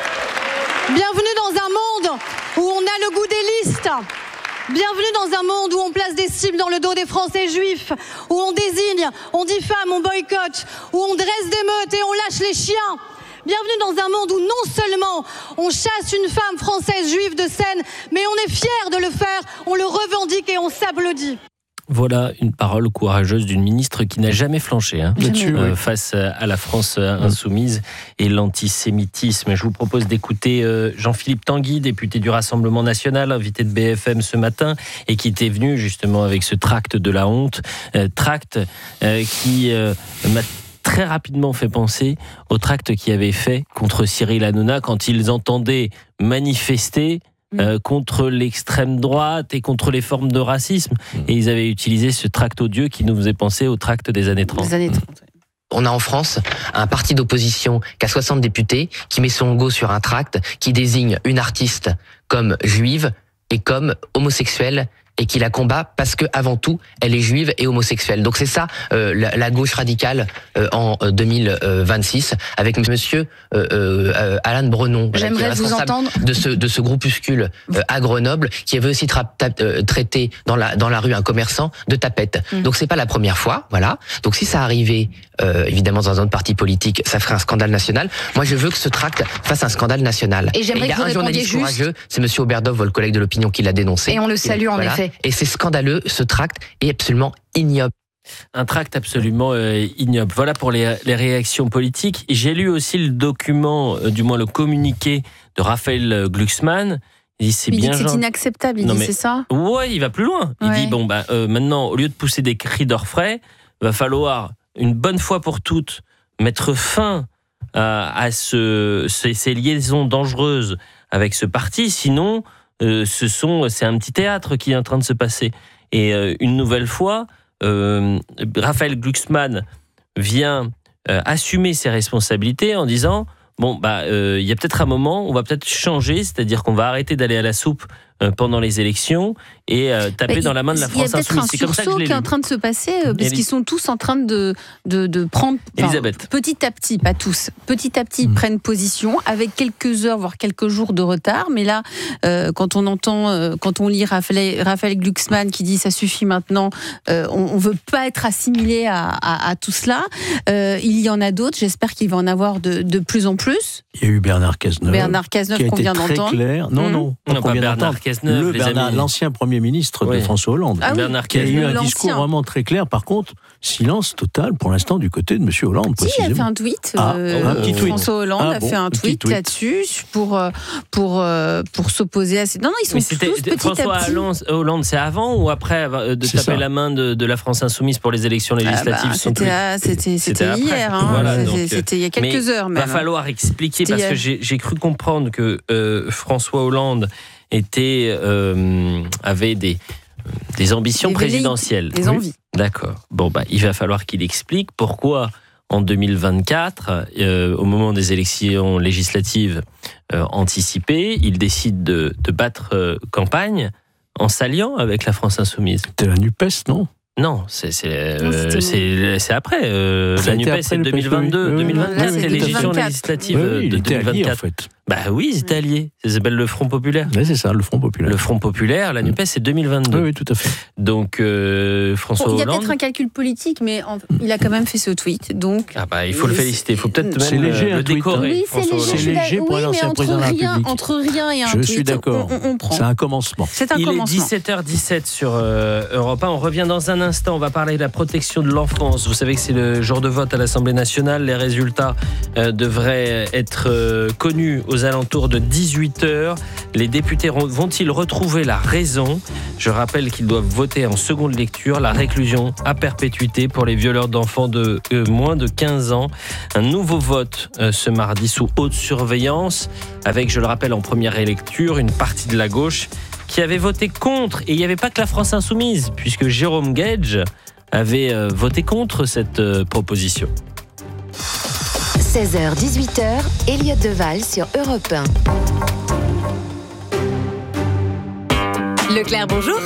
bienvenue dans un monde où on a le goût des listes. Bienvenue dans un monde où on place des cibles dans le dos des Français juifs, où on désigne, on diffame, on boycotte, où on dresse des meutes et on lâche les chiens. Bienvenue dans un monde où non seulement on chasse une femme française juive de scène, mais on est fier de le faire, on le revendique et on s'applaudit. Voilà une parole courageuse d'une ministre qui n'a jamais flanché hein, Là-dessus, euh, oui. face à la France insoumise et l'antisémitisme. Je vous propose d'écouter euh, Jean-Philippe Tanguy, député du Rassemblement national, invité de B F M ce matin, et qui était venu justement avec ce tract de la honte, euh, tract euh, qui euh, m'a très rapidement fait penser au tract qu'il avait fait contre Cyril Hanouna quand ils entendaient manifester Euh, contre l'extrême droite et contre les formes de racisme. Mmh. Et ils avaient utilisé ce tract odieux qui nous faisait penser au tract des années trente. Des années trente. On a en France un parti d'opposition qui a soixante députés, qui met son logo sur un tract, qui désigne une artiste comme juive et comme homosexuelle, et qui la combat parce que avant tout elle est juive et homosexuelle. Donc c'est ça euh, la, la gauche radicale euh, en deux mille vingt-six avec monsieur euh, euh, Alain Brenon, j'aimerais vous entendre de ce de ce groupuscule euh, à Grenoble qui avait aussi tra- ta- euh, traité dans la dans la rue un commerçant de tapette. Mmh. Donc c'est pas la première fois, voilà. Donc si ça arrivait euh, évidemment dans un autre parti politique, ça ferait un scandale national. Moi je veux que ce tract fasse un scandale national. Et j'aimerais et il y a que vous un journaliste juste... courageux, c'est monsieur Auberdov, votre collègue de l'opinion, qui l'a dénoncé. Et on le salue en voilà. effet. Et c'est scandaleux, ce tract est absolument ignoble. Un tract absolument euh, ignoble. Voilà pour les, les réactions politiques. J'ai lu aussi le document, euh, du moins le communiqué de Raphaël Glucksmann. Il dit, c'est il bien dit que c'est genre... inacceptable, il non, dit mais... c'est ça ? Ouais, il va plus loin. Il ouais. dit, bon, bah, euh, maintenant, au lieu de pousser des cris d'orfraie, va falloir, une bonne fois pour toutes, mettre fin à, à ce, ces, ces liaisons dangereuses avec ce parti. Sinon, euh, ce sont, c'est un petit théâtre qui est en train de se passer. Et euh, une nouvelle fois, euh, Raphaël Glucksmann vient euh, assumer ses responsabilités en disant bon, bah, euh, il y a peut-être un moment, on va peut-être changer, c'est-à-dire qu'on va arrêter d'aller à la soupe euh, pendant les élections et euh, taper bah, dans la main de la France insoumise. Il y a peut-être un sursaut qui est en train de se passer, euh, parce qu'ils sont tous en train de, de, de prendre... Elisabeth. Petit à petit, pas tous, petit à petit, ils mmh. prennent position, avec quelques heures, voire quelques jours de retard. Mais là, euh, quand on entend, euh, quand on lit Raphaël, Raphaël Glucksmann qui dit « ça suffit maintenant euh, », on ne veut pas être assimilé à, à, à tout cela. Euh, il y en a d'autres, j'espère qu'il va en avoir de, de plus en plus. Il y a eu Bernard Cazeneuve, Bernard Cazeneuve qu'on vient d'entendre. Clair. Non, mmh. non, non, pas Bernard Cazeneuve, le Bernard, l'ancien Premier ministre oui. de François Hollande, ah oui. Bernard qui a eu un l'ancien. discours vraiment très clair. Par contre, silence total pour l'instant du côté de M. Hollande. Si, il a fait un tweet. Ah, euh, un petit tweet. François Hollande ah, a bon, fait un tweet, tweet. là-dessus pour, pour, pour s'opposer à ces... Non, non, ils sont tous petit François à petit. Hollande, c'est avant ou après de c'est taper ça. la main de, de la France insoumise pour les élections législatives? ah bah, C'était, à, c'était, c'était, c'était hier, hein. voilà, c'était, c'était il y a quelques heures même. Il va falloir expliquer, parce que j'ai, j'ai cru comprendre que euh, François Hollande était, euh, avait des, des ambitions des présidentielles. Des envies. Oui. D'accord. Bon, bah, il va falloir qu'il explique pourquoi, en deux mille vingt-quatre, euh, au moment des élections législatives euh, anticipées, il décide de, de battre euh, campagne en s'alliant avec la France Insoumise. C'était la NUPES, non ? Non, c'est, c'est, euh, c'est, c'est après. Euh, la NUPES, c'est deux mille vingt-deux. Oui, deux mille vingt-quatre, c'est l'élection législative oui, oui, de deux mille vingt-quatre. Allié, en fait. Bah oui, ils étaient alliés. Ça s'appelle le Front Populaire. Oui, c'est ça, le Front Populaire. Le Front Populaire, la NUPES, c'est deux mille vingt-deux. Oui, oui, tout à fait. Donc, euh, François bon, Hollande... Il y a peut-être un calcul politique, mais en... il a quand même fait ce tweet. Donc... Ah bah, il faut le féliciter. Il faut peut-être c'est même léger, le décorer. Oui, c'est léger, c'est léger pour oui, un ancien mais président de la rien, République. entre rien et un Je tweet, suis d'accord. On, on prend. C'est un commencement. C'est un il commencement. est dix-sept heures dix-sept sur euh, Europe un. On revient dans un instant. On va parler de la protection de l'enfance. Vous savez que c'est le jour de vote à l'Assemblée nationale. Les résultats euh, devraient être euh, connus aux alentours de dix-huit heures. Les députés vont-ils retrouver la raison ? Je rappelle qu'ils doivent voter en seconde lecture la réclusion à perpétuité pour les violeurs d'enfants de euh, moins de quinze ans. Un nouveau vote euh, ce mardi sous haute surveillance avec, je le rappelle, en première lecture, une partie de la gauche qui avait voté contre. Et il n'y avait pas que la France Insoumise, puisque Jérôme Guedj avait euh, voté contre cette euh, proposition. seize heures dix-huit heures, Elliott Deval sur Europe un. Leclerc, bonjour.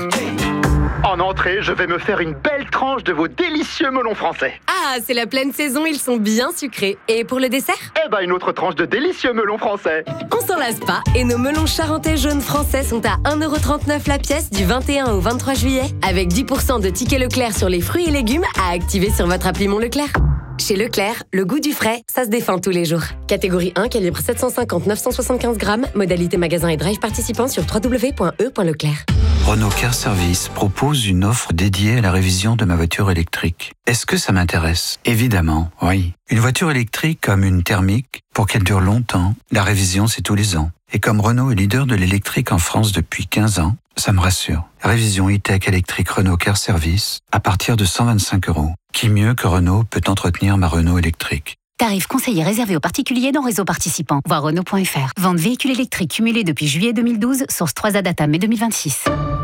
En entrée, je vais me faire une belle tranche de vos délicieux melons français. Ah, c'est la pleine saison, ils sont bien sucrés. Et pour le dessert ? Eh ben, une autre tranche de délicieux melons français. On s'en lasse pas, et nos melons charentais jaunes français sont à un euro trente-neuf la pièce du vingt et un au vingt-trois juillet, avec dix pour cent de tickets Leclerc sur les fruits et légumes à activer sur votre appli Mon Leclerc. Chez Leclerc, le goût du frais, ça se défend tous les jours. Catégorie un, calibre sept cent cinquante à neuf cent soixante-quinze grammes, modalité magasin et drive participant sur w w w point e point leclerc. Renault Car Service propose une offre dédiée à la révision de ma voiture électrique. Est-ce que ça m'intéresse ? Évidemment, oui. Une voiture électrique comme une thermique, pour qu'elle dure longtemps, la révision c'est tous les ans. Et comme Renault est leader de l'électrique en France depuis quinze ans, ça me rassure. Révision e-tech électrique Renault Car Service à partir de cent vingt-cinq euros. Qui mieux que Renault peut entretenir ma Renault électrique ? Tarif conseillé réservé aux particuliers dans réseau participant. Voir Renault point f r. Vente véhicule électrique cumulé depuis juillet deux mille douze, source trois A Data mai deux mille vingt-six.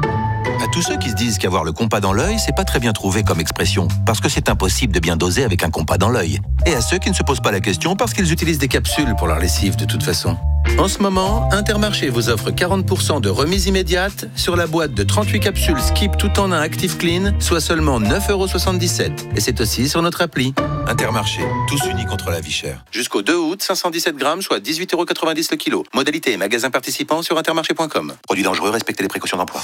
À tous ceux qui se disent qu'avoir le compas dans l'œil, c'est pas très bien trouvé comme expression, parce que c'est impossible de bien doser avec un compas dans l'œil. Et à ceux qui ne se posent pas la question parce qu'ils utilisent des capsules pour leur lessive de toute façon. En ce moment, Intermarché vous offre quarante pour cent de remise immédiate sur la boîte de trente-huit capsules Skip tout en un Active Clean, soit seulement neuf euros soixante-dix-sept. Et c'est aussi sur notre appli. Intermarché, tous unis contre la vie chère. Jusqu'au deux août, cinq cent dix-sept grammes, soit dix-huit euros quatre-vingt-dix le kilo. Modalité et magasin participant sur intermarché point com. Produit dangereux, respectez les précautions d'emploi.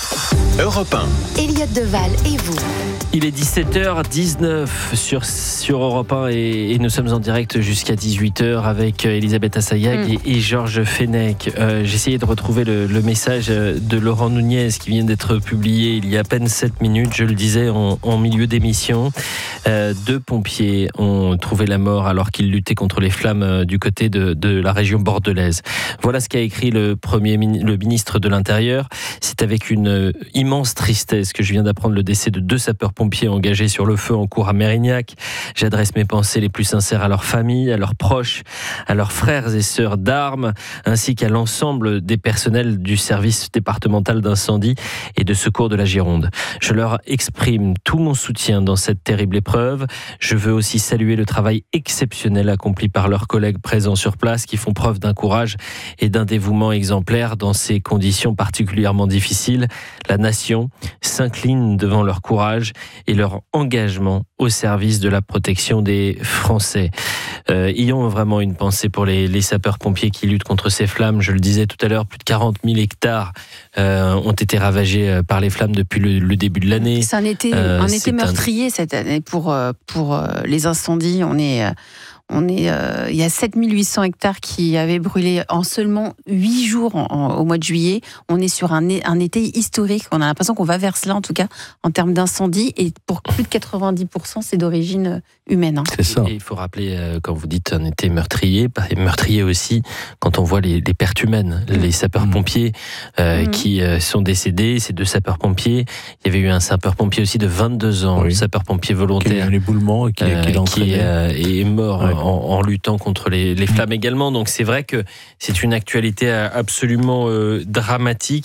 Europe un. Elliott Deval et vous. Il est dix-sept heures dix-neuf sur, sur Europe un et, et nous sommes en direct jusqu'à dix-huit heures avec Elisabeth Assayag mm. et, et Georges Fenech. Euh, j'ai essayé de retrouver le, le message de Laurent Nunez qui vient d'être publié il y a à peine sept minutes, je le disais en, en milieu d'émission. Euh, deux pompiers ont trouvé la mort alors qu'ils luttaient contre les flammes du côté de, de la région bordelaise. Voilà ce qu'a écrit le, premier, le ministre de l'Intérieur. C'est avec une immense tristesse que je viens d'apprendre le décès de deux sapeurs-pompiers engagés sur le feu en cours à Mérignac. J'adresse mes pensées les plus sincères à leurs familles, à leurs proches, à leurs frères et sœurs d'armes, ainsi qu'à l'ensemble des personnels du service départemental d'incendie et de secours de la Gironde. Je leur exprime tout mon soutien dans cette terrible épreuve. Je veux aussi saluer le travail exceptionnel accompli par leurs collègues présents sur place qui font preuve d'un courage et d'un dévouement exemplaire dans ces conditions particulièrement difficiles. La nation s'incline devant leur courage et leur engagement au service de la protection des Français. Euh, ayons vraiment une pensée pour les, les sapeurs-pompiers qui luttent contre ces flammes. Je le disais tout à l'heure, plus de quarante mille hectares euh, ont été ravagés par les flammes depuis le, le début de l'année. C'est un été, euh, un été meurtrier un... cette année pour, pour les incendies. On est... On est, euh, il y a sept mille huit cents hectares qui avaient brûlé en seulement huit jours en, en, au mois de juillet. On est sur un, un été historique. On a l'impression qu'on va vers cela, en tout cas, en termes d'incendie. Et pour plus de quatre-vingt-dix pour cent, c'est d'origine humaine. Hein. C'est ça. Et il faut rappeler, euh, quand vous dites un été meurtrier, meurtrier aussi, quand on voit les, les pertes humaines, les sapeurs-pompiers euh, mmh. qui euh, sont décédés, ces deux sapeurs-pompiers. Il y avait eu un sapeur-pompier aussi de vingt-deux ans, oui. sapeur-pompier volontaire. Qui a eu l'éboulement et qui, euh, qui, qui euh, est mort. Ouais. En, en luttant contre les, les flammes également. Donc c'est vrai que c'est une actualité absolument euh, dramatique.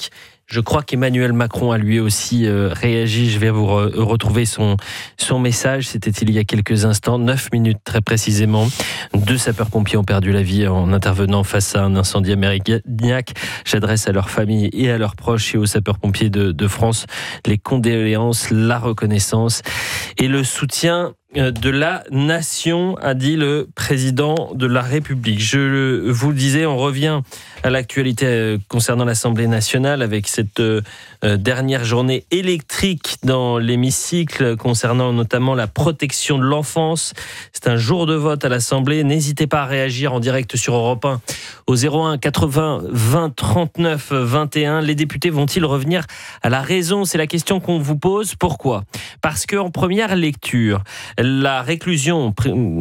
Je crois qu'Emmanuel Macron a lui aussi euh, réagi. Je vais vous re- retrouver son, son message. C'était il y a quelques instants, neuf minutes très précisément. Deux sapeurs-pompiers ont perdu la vie en intervenant face à un incendie ammoniaque. J'adresse à leur famille et à leurs proches et aux sapeurs-pompiers de, de France les condoléances, la reconnaissance et le soutien de la nation, a dit le président de la République. Je vous le disais, on revient à l'actualité concernant l'Assemblée nationale avec cette dernière journée électrique dans l'hémicycle concernant notamment la protection de l'enfance. C'est un jour de vote à l'Assemblée. N'hésitez pas à réagir en direct sur Europe un au zéro un quatre-vingts vingt trente-neuf vingt et un. Les députés vont-ils revenir à la raison ? C'est la question qu'on vous pose. Pourquoi ? Parce qu'en première lecture, la réclusion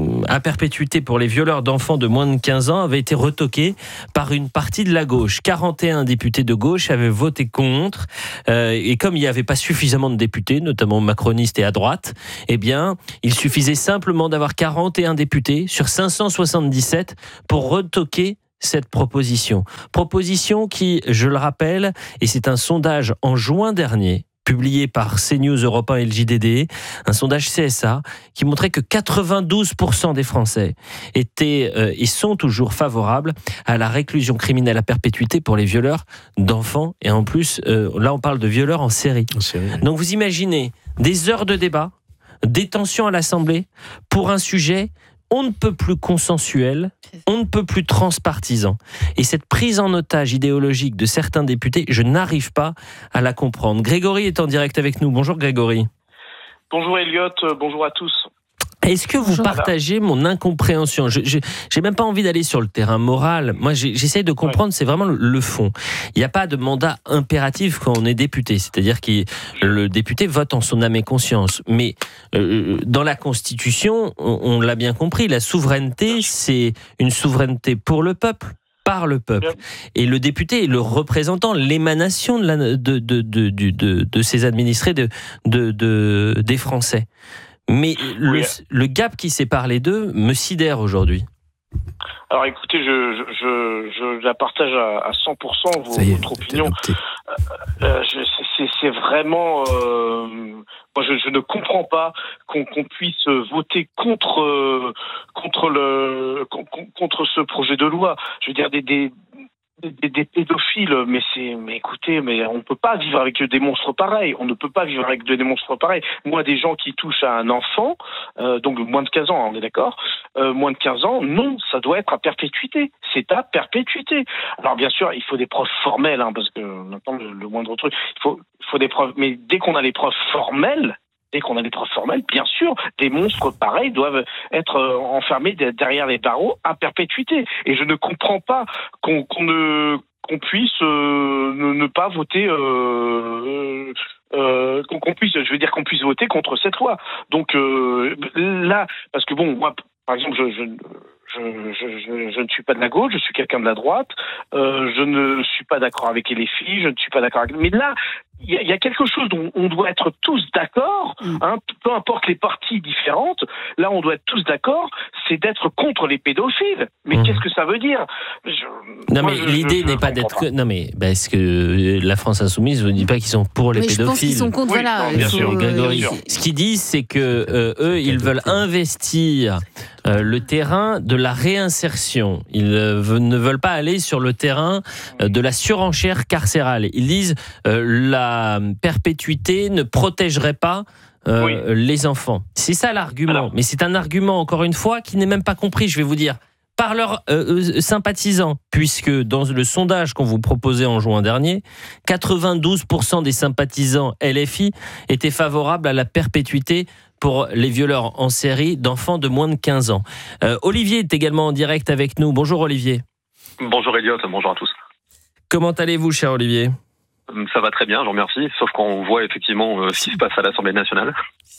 à perpétuité pour les violeurs d'enfants de moins de quinze ans avait été retoquée par une partie de la gauche. quarante et un députés de gauche avaient voté contre. Euh, et comme il n'y avait pas suffisamment de députés, notamment macronistes et à droite, eh bien, il suffisait simplement d'avoir quarante et un députés sur cinq cent soixante-dix-sept pour retoquer cette proposition. Proposition qui, je le rappelle, et c'est un sondage en juin dernier, publié par CNews, Europe un et le J D D, un sondage C S A qui montrait que quatre-vingt-douze pour cent des Français étaient euh, et sont toujours favorables à la réclusion criminelle à perpétuité pour les violeurs d'enfants. Et en plus, euh, là on parle de violeurs en série. En série. Donc vous imaginez des heures de débat, des tensions à l'Assemblée pour un sujet on ne peut plus consensuel, on ne peut plus transpartisan. Et cette prise en otage idéologique de certains députés, je n'arrive pas à la comprendre. Grégory est en direct avec nous. Bonjour Grégory. Bonjour Elliot, bonjour à tous. Est-ce que vous Bonjour, partagez mon incompréhension ? Je n'ai même pas envie d'aller sur le terrain moral. Moi, j'essaie de comprendre, ouais. C'est vraiment le, le fond. Il n'y a pas de mandat impératif quand on est député. C'est-à-dire que le député vote en son âme et conscience. Mais euh, dans la Constitution, on, on l'a bien compris, la souveraineté, c'est une souveraineté pour le peuple, par le peuple. Et le député est le représentant, l'émanation de, la, de, de, de, de, de, de ses administrés, de, de, de, des Français. Mais le, oui. le gap qui sépare les deux me sidère aujourd'hui. Alors écoutez, je, je, je, je la partage à, à cent pour cent, vos, est, votre opinion. Euh, euh, je, c'est, c'est vraiment... Euh, moi, je, je ne comprends pas qu'on, qu'on puisse voter contre, euh, contre, le, contre ce projet de loi. Je veux dire, des... des Des, des pédophiles, mais c'est, mais écoutez, mais on peut pas vivre avec des monstres pareils. On ne peut pas vivre avec des monstres pareils. Moi, des gens qui touchent à un enfant, euh, donc moins de quinze ans, on est d'accord, euh, moins de quinze ans, non, ça doit être à perpétuité. C'est à perpétuité. Alors bien sûr, il faut des preuves formelles, hein, parce que maintenant le, le moindre truc, il faut, il faut des preuves. Mais dès qu'on a les preuves formelles. Dès qu'on a des preuves formelles, bien sûr, des monstres pareils doivent être enfermés derrière les barreaux à perpétuité. Et je ne comprends pas qu'on, qu'on ne qu'on puisse euh, ne, ne pas voter, euh, euh, qu'on, qu'on puisse, je veux dire qu'on puisse voter contre cette loi. Donc euh, là, parce que bon, moi, par exemple, je, je Je, je, je, je ne suis pas de la gauche, je suis quelqu'un de la droite. Euh, je ne suis pas d'accord avec les filles, je ne suis pas d'accord avec... Mais là, il y, y a quelque chose dont on doit être tous d'accord, hein, peu importe les parties différentes. Là, on doit être tous d'accord, c'est d'être contre les pédophiles. Mais mmh. qu'est-ce que ça veut dire je, Non, moi, mais je, l'idée je, je n'est pas d'être... Pas. Non, mais parce que la France Insoumise ne dit pas qu'ils sont pour les mais pédophiles. Je pense qu'ils sont contre, oui, voilà. Non, bien, sûr, faut... Grégory. Bien sûr. Ce qu'ils disent, c'est que euh, eux, ils veulent investir euh, le terrain de la réinsertion. Ils euh, ne veulent pas aller sur le terrain euh, de la surenchère carcérale. Ils disent euh, la perpétuité ne protégerait pas euh, oui. les enfants. C'est ça l'argument. Alors. Mais c'est un argument, encore une fois, qui n'est même pas compris, je vais vous dire, par leurs euh, sympathisants, puisque dans le sondage qu'on vous proposait en juin dernier, quatre-vingt-douze pour cent des sympathisants L F I étaient favorables à la perpétuité pour les violeurs en série d'enfants de moins de quinze ans. Euh, Olivier est également en direct avec nous. Bonjour Olivier. Bonjour Elliot, bonjour à tous. Comment allez-vous, cher Olivier ? Ça va très bien, je vous remercie, sauf qu'on voit effectivement euh, ce qui se passe à l'Assemblée nationale.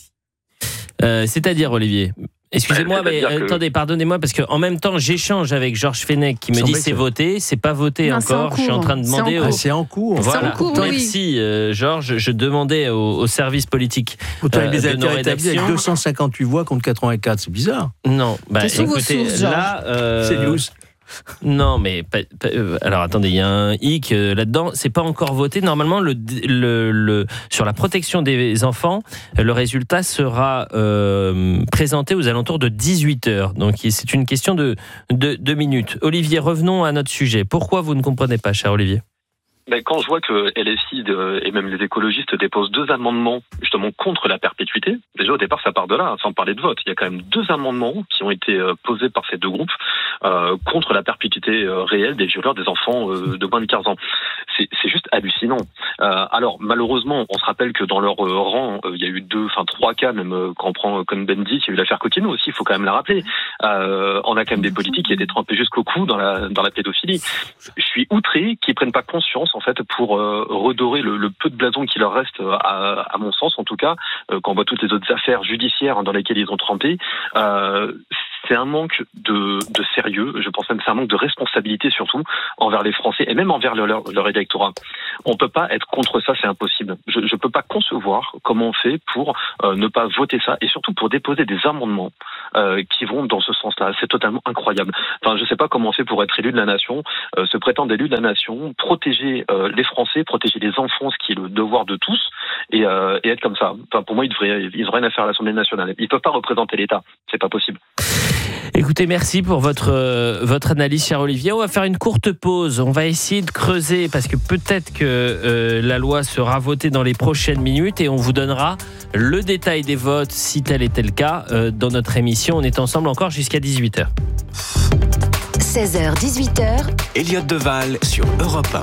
Euh, c'est-à-dire, Olivier, excusez-moi, mais que... attendez, pardonnez-moi, parce qu'en même temps, j'échange avec Georges Fenech qui me dit c'est voté, c'est pas voté non, encore. En je suis en train de demander. C'est en, au... c'est en cours. Voilà. C'est en cours, oui. Merci, euh, Georges. Je demandais au, au service politique Pourtant, euh, de les nos rédactions. Avec deux cent cinquante-huit voix contre quatre-vingt-quatre, c'est bizarre. Non, bah écoutez, là, euh, c'est news. Non, mais pas, pas, euh, alors attendez, il y a un hic euh, là-dedans. C'est pas encore voté. Normalement, le, le, le, sur la protection des enfants, le résultat sera euh, présenté aux alentours de dix-huit heures. Donc c'est une question de deux minutes. Olivier, revenons à notre sujet. Pourquoi vous ne comprenez pas, cher Olivier ? Ben, quand je vois que L F I de, et même les écologistes déposent deux amendements justement contre la perpétuité, déjà au départ ça part de là, sans parler de vote. Il y a quand même deux amendements qui ont été euh, posés par ces deux groupes euh, contre la perpétuité euh, réelle des violeurs des enfants euh, de moins de quinze ans. C'est, c'est juste hallucinant. Euh, alors malheureusement, on se rappelle que dans leur euh, rang, euh, il y a eu deux, enfin trois cas, même euh, quand on prend Cohn-Bendit, il y a eu l'affaire Coquino aussi, il faut quand même la rappeler. Euh, on a quand même des politiques qui étaient trempés jusqu'au cou dans la, dans la pédophilie. Je suis outré qu'ils prennent pas conscience en fait pour euh, redorer le, le peu de blason qui leur reste, à, à mon sens en tout cas, euh, quand on voit toutes les autres affaires judiciaires dans lesquelles ils ont trempé. Euh, c'est un manque de, de sérieux, je pense même que c'est un manque de responsabilité surtout envers les Français et même envers leur, leur, leur électorat. On peut pas être contre ça, c'est impossible. Je ne peux pas concevoir comment on fait pour euh, ne pas voter ça et surtout pour déposer des amendements euh, qui vont dans ce sens-là. C'est totalement incroyable. Enfin, je sais pas comment on fait pour être élu de la nation, euh, se prétendre élu de la nation, protéger euh, les Français, protéger les enfants, ce qui est le devoir de tous, et, euh, et être comme ça. Enfin, pour moi, ils devraient, ils devraient rien faire à l'Assemblée nationale. Ils peuvent pas représenter l'État. C'est pas possible. Écoutez, merci pour votre, euh, votre analyse, cher Olivier. On va faire une courte pause. On va essayer de creuser parce que peut-être que euh, la loi sera votée dans les prochaines minutes et on vous donnera le détail des votes, si tel était le cas, euh, dans notre émission. On est ensemble encore jusqu'à dix-huit heures. seize heures dix-huit heures. Elliott Deval sur Europe un.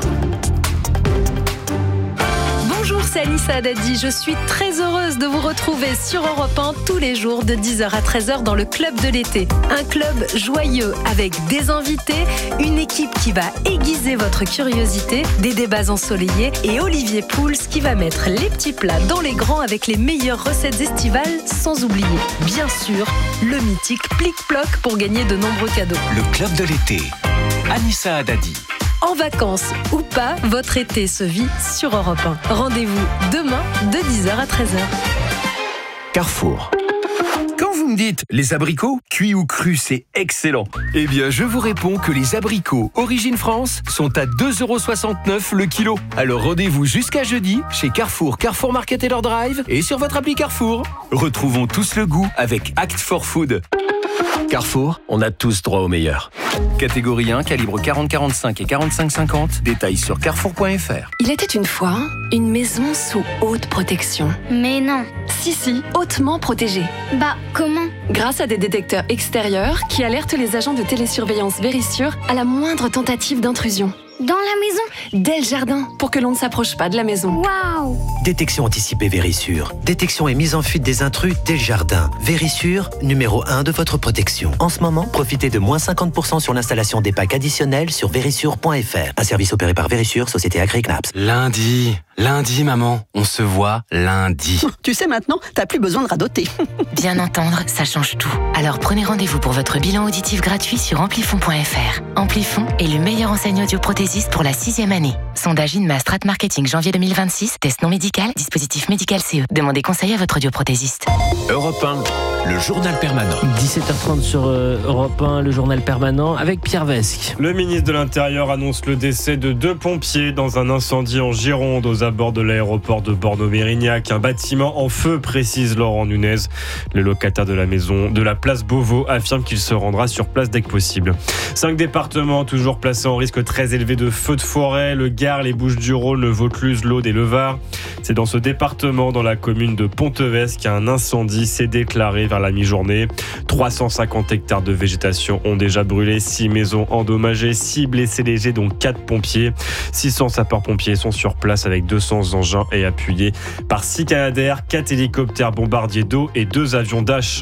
Bonjour, c'est Anissa Haddadi. Je suis très heureuse de vous retrouver sur Europe un tous les jours de dix heures à treize heures dans le Club de l'été. Un club joyeux avec des invités, une équipe qui va aiguiser votre curiosité, des débats ensoleillés et Olivier Pouls qui va mettre les petits plats dans les grands avec les meilleures recettes estivales, sans oublier, bien sûr, le mythique Plic-Ploc pour gagner de nombreux cadeaux. Le Club de l'été. Anissa Haddadi. En vacances ou pas, votre été se vit sur Europe un. Rendez-vous demain de dix heures à treize heures. Carrefour. Quand vous me dites les abricots, cuits ou crus, c'est excellent. Eh bien, je vous réponds que les abricots Origine France sont à deux euros soixante-neuf le kilo. Alors rendez-vous jusqu'à jeudi chez Carrefour, Carrefour Market et leur drive et sur votre appli Carrefour. Retrouvons tous le goût avec Act for Food. Carrefour, on a tous droit au meilleur. Catégorie un, calibre quarante quarante-cinq et quarante-cinq cinquante. Détails sur carrefour point f r. Il était une fois une maison sous haute protection. Mais non. Si, si, hautement protégée. Bah, comment ? Grâce à des détecteurs extérieurs qui alertent les agents de télésurveillance Vérissure à la moindre tentative d'intrusion. Dans la maison ? Dès le jardin, pour que l'on ne s'approche pas de la maison. Waouh ! Détection anticipée Vérissure. Détection et mise en fuite des intrus dès le jardin. Vérissure, numéro un de votre protection. En ce moment, profitez de moins cinquante pour cent sur l'installation des packs additionnels sur vérissure point f r. Un service opéré par Vérissure, société Agri-Knaps. Lundi, lundi maman, on se voit lundi. Tu sais maintenant, t'as plus besoin de radoter. Bien entendre, ça change tout. Alors prenez rendez-vous pour votre bilan auditif gratuit sur amplifon point f r. Amplifon est le meilleur enseigne audioprothésiste pour la sixième année. Sondage INMA Strat Marketing janvier deux mille vingt-six, test non médical, dispositif médical C E. Demandez conseil à votre audioprothésiste. Europe un, le journal permanent. dix-sept heures trente sur euh, Europe un, le journal permanent avec Pierre Vesque. Le ministre de l'Intérieur annonce le décès de deux pompiers dans un incendie en Gironde aux abords de l'aéroport de Bordeaux-Mérignac. Un bâtiment en feu, précise Laurent Nunez. Le locataire de la maison de la place Beauvau affirme qu'il se rendra sur place dès que possible. Cinq départements toujours placés en risque très élevé de feux de forêt. Le Gard, les Bouches-du-Rhône, le Vaucluse, l'Aude et le Var. C'est dans ce département, dans la commune de Pontevès, qu'un incendie s'est déclaré vers la mi-journée. trois cent cinquante hectares de végétation ont déjà brûlé, six maisons endommagées, six blessés légers, dont quatre pompiers. six cents sapeurs-pompiers sont sur place avec deux cents engins et appuyés par six Canadair, quatre hélicoptères bombardiers d'eau et deux avions Dash.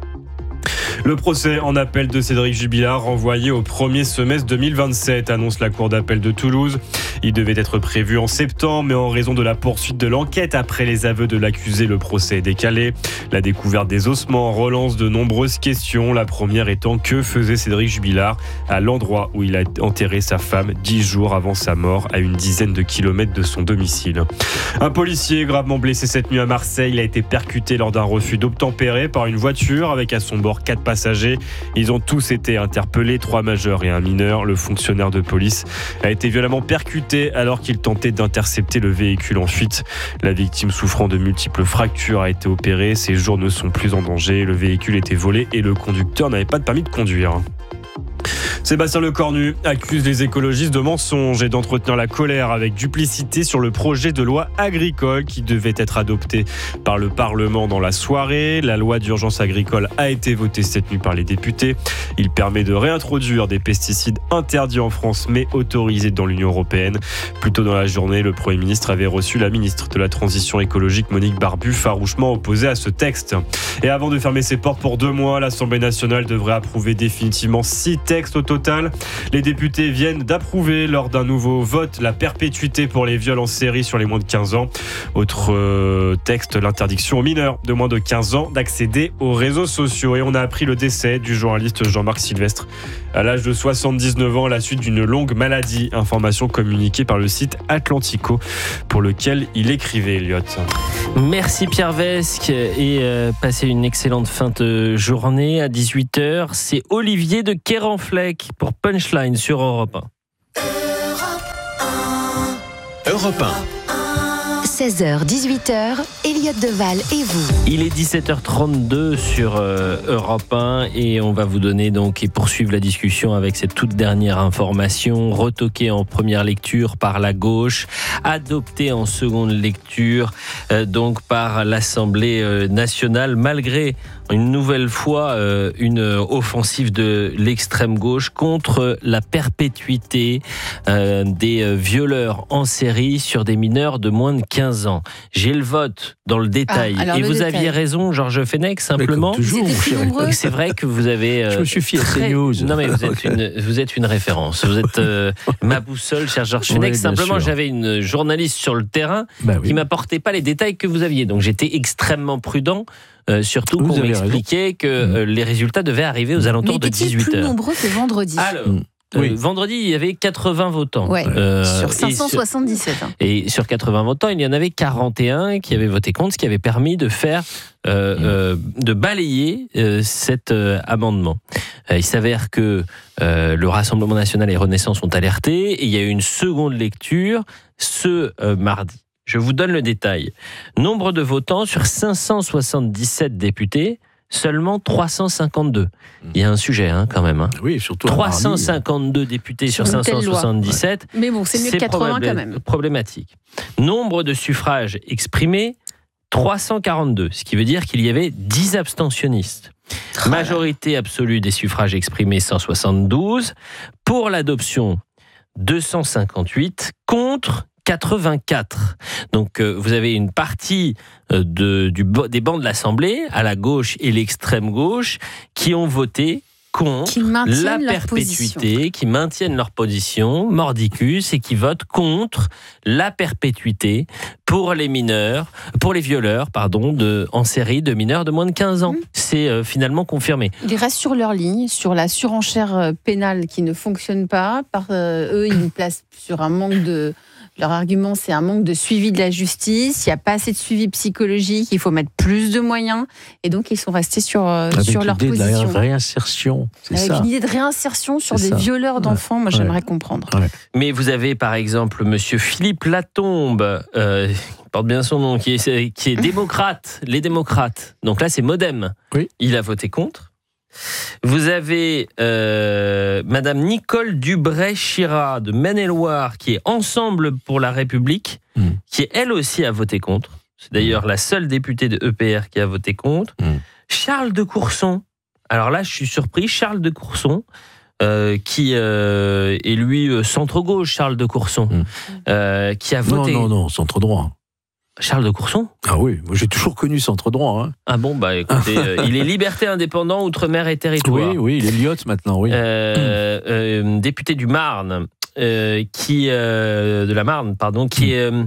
Le procès en appel de Cédric Jubilard renvoyé au premier semestre deux mille vingt-sept, annonce la cour d'appel de Toulouse. Il devait être prévu en septembre, mais en raison de la poursuite de l'enquête après les aveux de l'accusé, le procès est décalé. La découverte des ossements relance de nombreuses questions. La première étant, que faisait Cédric Jubilard à l'endroit où il a enterré sa femme dix jours avant sa mort, à une dizaine de kilomètres de son domicile. Un policier gravement blessé cette nuit à Marseille. Il a été percuté lors d'un refus d'obtempérer par une voiture avec à son bord quatre passagers. passagers. Ils ont tous été interpellés, trois majeurs et un mineur. Le fonctionnaire de police a été violemment percuté alors qu'il tentait d'intercepter le véhicule en fuite. La victime, souffrant de multiples fractures, a été opérée. Ses jours ne sont plus en danger. Le véhicule était volé et le conducteur n'avait pas de permis de conduire. Sébastien Lecornu accuse les écologistes de mensonges et d'entretenir la colère avec duplicité sur le projet de loi agricole qui devait être adopté par le Parlement dans la soirée. La loi d'urgence agricole a été votée cette nuit par les députés. Il permet de réintroduire des pesticides interdits en France mais autorisés dans l'Union européenne. Plus tôt dans la journée, le Premier ministre avait reçu la ministre de la Transition écologique Monique Barbu, farouchement opposée à ce texte. Et avant de fermer ses portes pour deux mois, l'Assemblée nationale devrait approuver définitivement six textes au total. Les députés viennent d'approuver lors d'un nouveau vote la perpétuité pour les viols en série sur les moins de quinze ans. Autre euh, texte, l'interdiction aux mineurs de moins de quinze ans d'accéder aux réseaux sociaux. Et on a appris le décès du journaliste Jean-Marc Sylvestre à l'âge de soixante-dix-neuf ans à la suite d'une longue maladie. Information communiquée par le site Atlantico pour lequel il écrivait, Elliot. Merci Pierre Vesque et euh, passez une excellente fin de journée. À dix-huit heures, c'est Olivier de Kerenfleck pour Punchline sur Europe un. Europe un. seize heures dix-huit heures, Elliot Deval et vous. Il est dix-sept heures trente-deux sur euh, Europe un et on va vous donner donc et poursuivre la discussion avec cette toute dernière information retoquée en première lecture par la gauche, adoptée en seconde lecture euh, donc par l'Assemblée euh, nationale malgré une nouvelle fois euh, une offensive de l'extrême gauche contre la perpétuité euh, des euh, violeurs en série sur des mineurs de moins de quinze ans. J'ai le vote dans le détail. Ah, et le vous détail. aviez raison, Georges Fenech, simplement. Toujours, c'est vrai que vous avez... Euh, je me suis fié à très... CNews. Non mais vous êtes une, vous êtes une référence. Vous êtes euh, ma boussole, cher Georges Fenech. Oui, simplement, sûr. j'avais une journaliste sur le terrain bah oui. qui m'apportait pas les détails que vous aviez. Donc j'étais extrêmement prudent. Euh, surtout Vous qu'on avez m'expliquait raison. que euh, les résultats devaient arriver aux alentours Mais de étaient-ils dix-huit plus heures. nombreux que vendredi? Alors, Mm. euh, Oui. vendredi, il y avait quatre-vingts votants. Ouais, Euh, sur et cinq cent soixante-dix-sept. hein. Et sur quatre-vingts votants, il y en avait quarante et un qui avaient voté contre, ce qui avait permis de faire, euh, euh, de balayer euh, cet euh, amendement. Euh, il s'avère que euh, le Rassemblement national et Renaissance ont alerté et il y a eu une seconde lecture ce euh, mardi. Je vous donne le détail. Nombre de votants sur cinq cent soixante-dix-sept députés, seulement trois cent cinquante-deux. Il y a un sujet hein, quand même. Hein. Oui, surtout trois cent cinquante-deux députés sur Une cinq telle cent loi. soixante-dix-sept. Mais bon, c'est mieux que quatre-vingts problé- quand même. Problématique. Nombre de suffrages exprimés, trois cent quarante-deux, ce qui veut dire qu'il y avait dix abstentionnistes. Majorité absolue des suffrages exprimés, cent soixante-douze. Pour l'adoption, deux cent cinquante-huit. Contre, quatre-vingt-quatre. Donc euh, vous avez une partie euh, de, du, des bancs de l'Assemblée, à la gauche et l'extrême gauche, qui ont voté contre Qui maintiennent la leur perpétuité, position. qui maintiennent leur position, mordicus, et qui votent contre la perpétuité pour les mineurs, pour les violeurs, pardon, de, en série de mineurs de moins de quinze ans. Mmh. C'est euh, finalement confirmé. Ils restent sur leur ligne, sur la surenchère euh, pénale qui ne fonctionne pas. Par, euh, eux, ils nous placent sur un manque de... Leur argument, c'est un manque de suivi de la justice. Il n'y a pas assez de suivi psychologique. Il faut mettre plus de moyens. Et donc, ils sont restés sur, euh, Avec sur leur l'idée de position. la réinsertion, c'est Avec ça. une idée de réinsertion sur C'est des ça. violeurs d'enfants, moi, Ouais. j'aimerais comprendre. Ouais. Mais vous avez par exemple Monsieur Philippe Latombe, euh, il porte bien son nom, qui est, qui est démocrate, les démocrates. Donc là, c'est Modem. Oui. Il a voté contre. Vous avez euh, Madame Nicole Dubray-Chira de Maine-et-Loire, qui est Ensemble pour la République, Mm. qui elle aussi a voté contre. C'est d'ailleurs la seule députée de E P R qui a voté contre. Mm. Charles de Courson. Alors là, je suis surpris. Charles de Courson, euh, qui euh, est lui euh, centre-gauche, Charles de Courson, Mm. euh, qui a Non, voté. non, non, centre-droit. Charles de Courson. Ah oui, moi j'ai toujours connu centre-droit. Hein. Ah bon, bah écoutez, euh, il est liberté indépendant, outre-mer et territoire. Oui, oui, il est Lyotte maintenant, oui. Euh, euh, député du Marne, euh, qui euh, de la Marne, pardon, qui euh,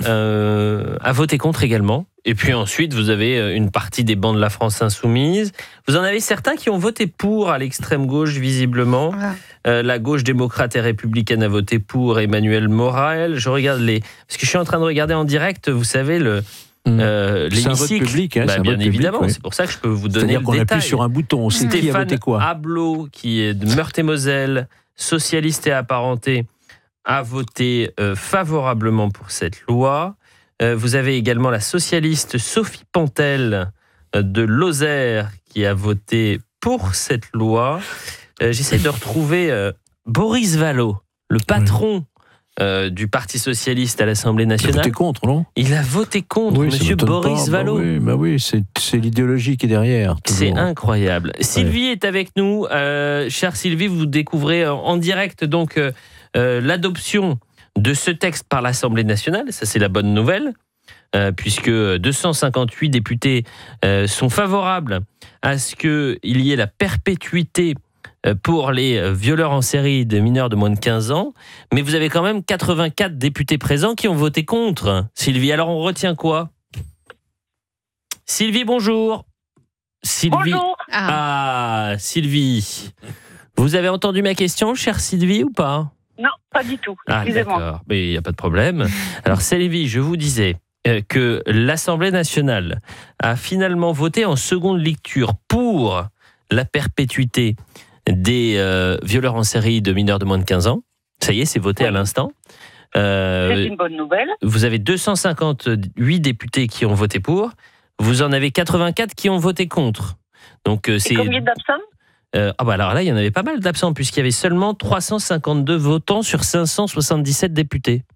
euh, a voté contre également. Et puis ensuite, vous avez une partie des bancs de la France insoumise. Vous en avez certains qui ont voté pour à l'extrême gauche, visiblement. Ah. Euh, la gauche démocrate et républicaine a voté pour Emmanuel Morel. Je regarde les... Parce que je suis en train de regarder en direct, vous savez, le... Euh, C'est un vote l'hémicycle, public, hein, bah, c'est un bien vote public, évidemment, ouais. c'est pour ça que je peux vous donner C'est-à-dire le qu'on détail. appuie sur un bouton, on sait qui a voté quoi. Ablot, qui est de Meurthe-et-Moselle, socialiste et apparenté, a voté euh, favorablement pour cette loi. Euh, vous avez également la socialiste Sophie Pantel euh, de Lozère qui a voté pour cette loi. Euh, J'essaie de retrouver euh, Boris Vallaud, le patron euh, du Parti socialiste à l'Assemblée nationale. Il a voté contre, non? Il a voté contre, Oui, ça monsieur m'étonne Boris pas. Vallaud. Bah oui, bah oui, c'est c'est l'idéologie qui est derrière. C'est toujours. incroyable. Sylvie est avec nous. Euh, chère Sylvie, vous découvrez en direct donc euh, euh, l'adoption de ce texte par l'Assemblée nationale. Ça, c'est la bonne nouvelle, euh, puisque deux cent cinquante-huit députés euh, sont favorables à ce qu'il y ait la perpétuité euh, pour les violeurs en série de mineurs de moins de quinze ans. Mais vous avez quand même quatre-vingt-quatre députés présents qui ont voté contre. Sylvie, alors on retient quoi? Sylvie, bonjour. Sylvie. Bonjour. Ah, Sylvie. Vous avez entendu ma question, chère Sylvie, ou pas? Non, pas du tout. Ah, Excusez-moi. d'accord. Mais il n'y a pas de problème. Alors, Sylvie, je vous disais euh, que l'Assemblée nationale a finalement voté en seconde lecture pour la perpétuité des euh, violeurs en série de mineurs de moins de quinze ans. Ça y est, c'est voté à l'instant. Euh, C'est une bonne nouvelle. Vous avez deux cent cinquante-huit députés qui ont voté pour. Vous en avez quatre-vingt-quatre qui ont voté contre. Donc, euh, c'est... Et combien d'absents? Euh, ah bah alors là, il y en avait pas mal d'absents, puisqu'il y avait seulement trois cent cinquante-deux votants sur cinq cent soixante-dix-sept députés.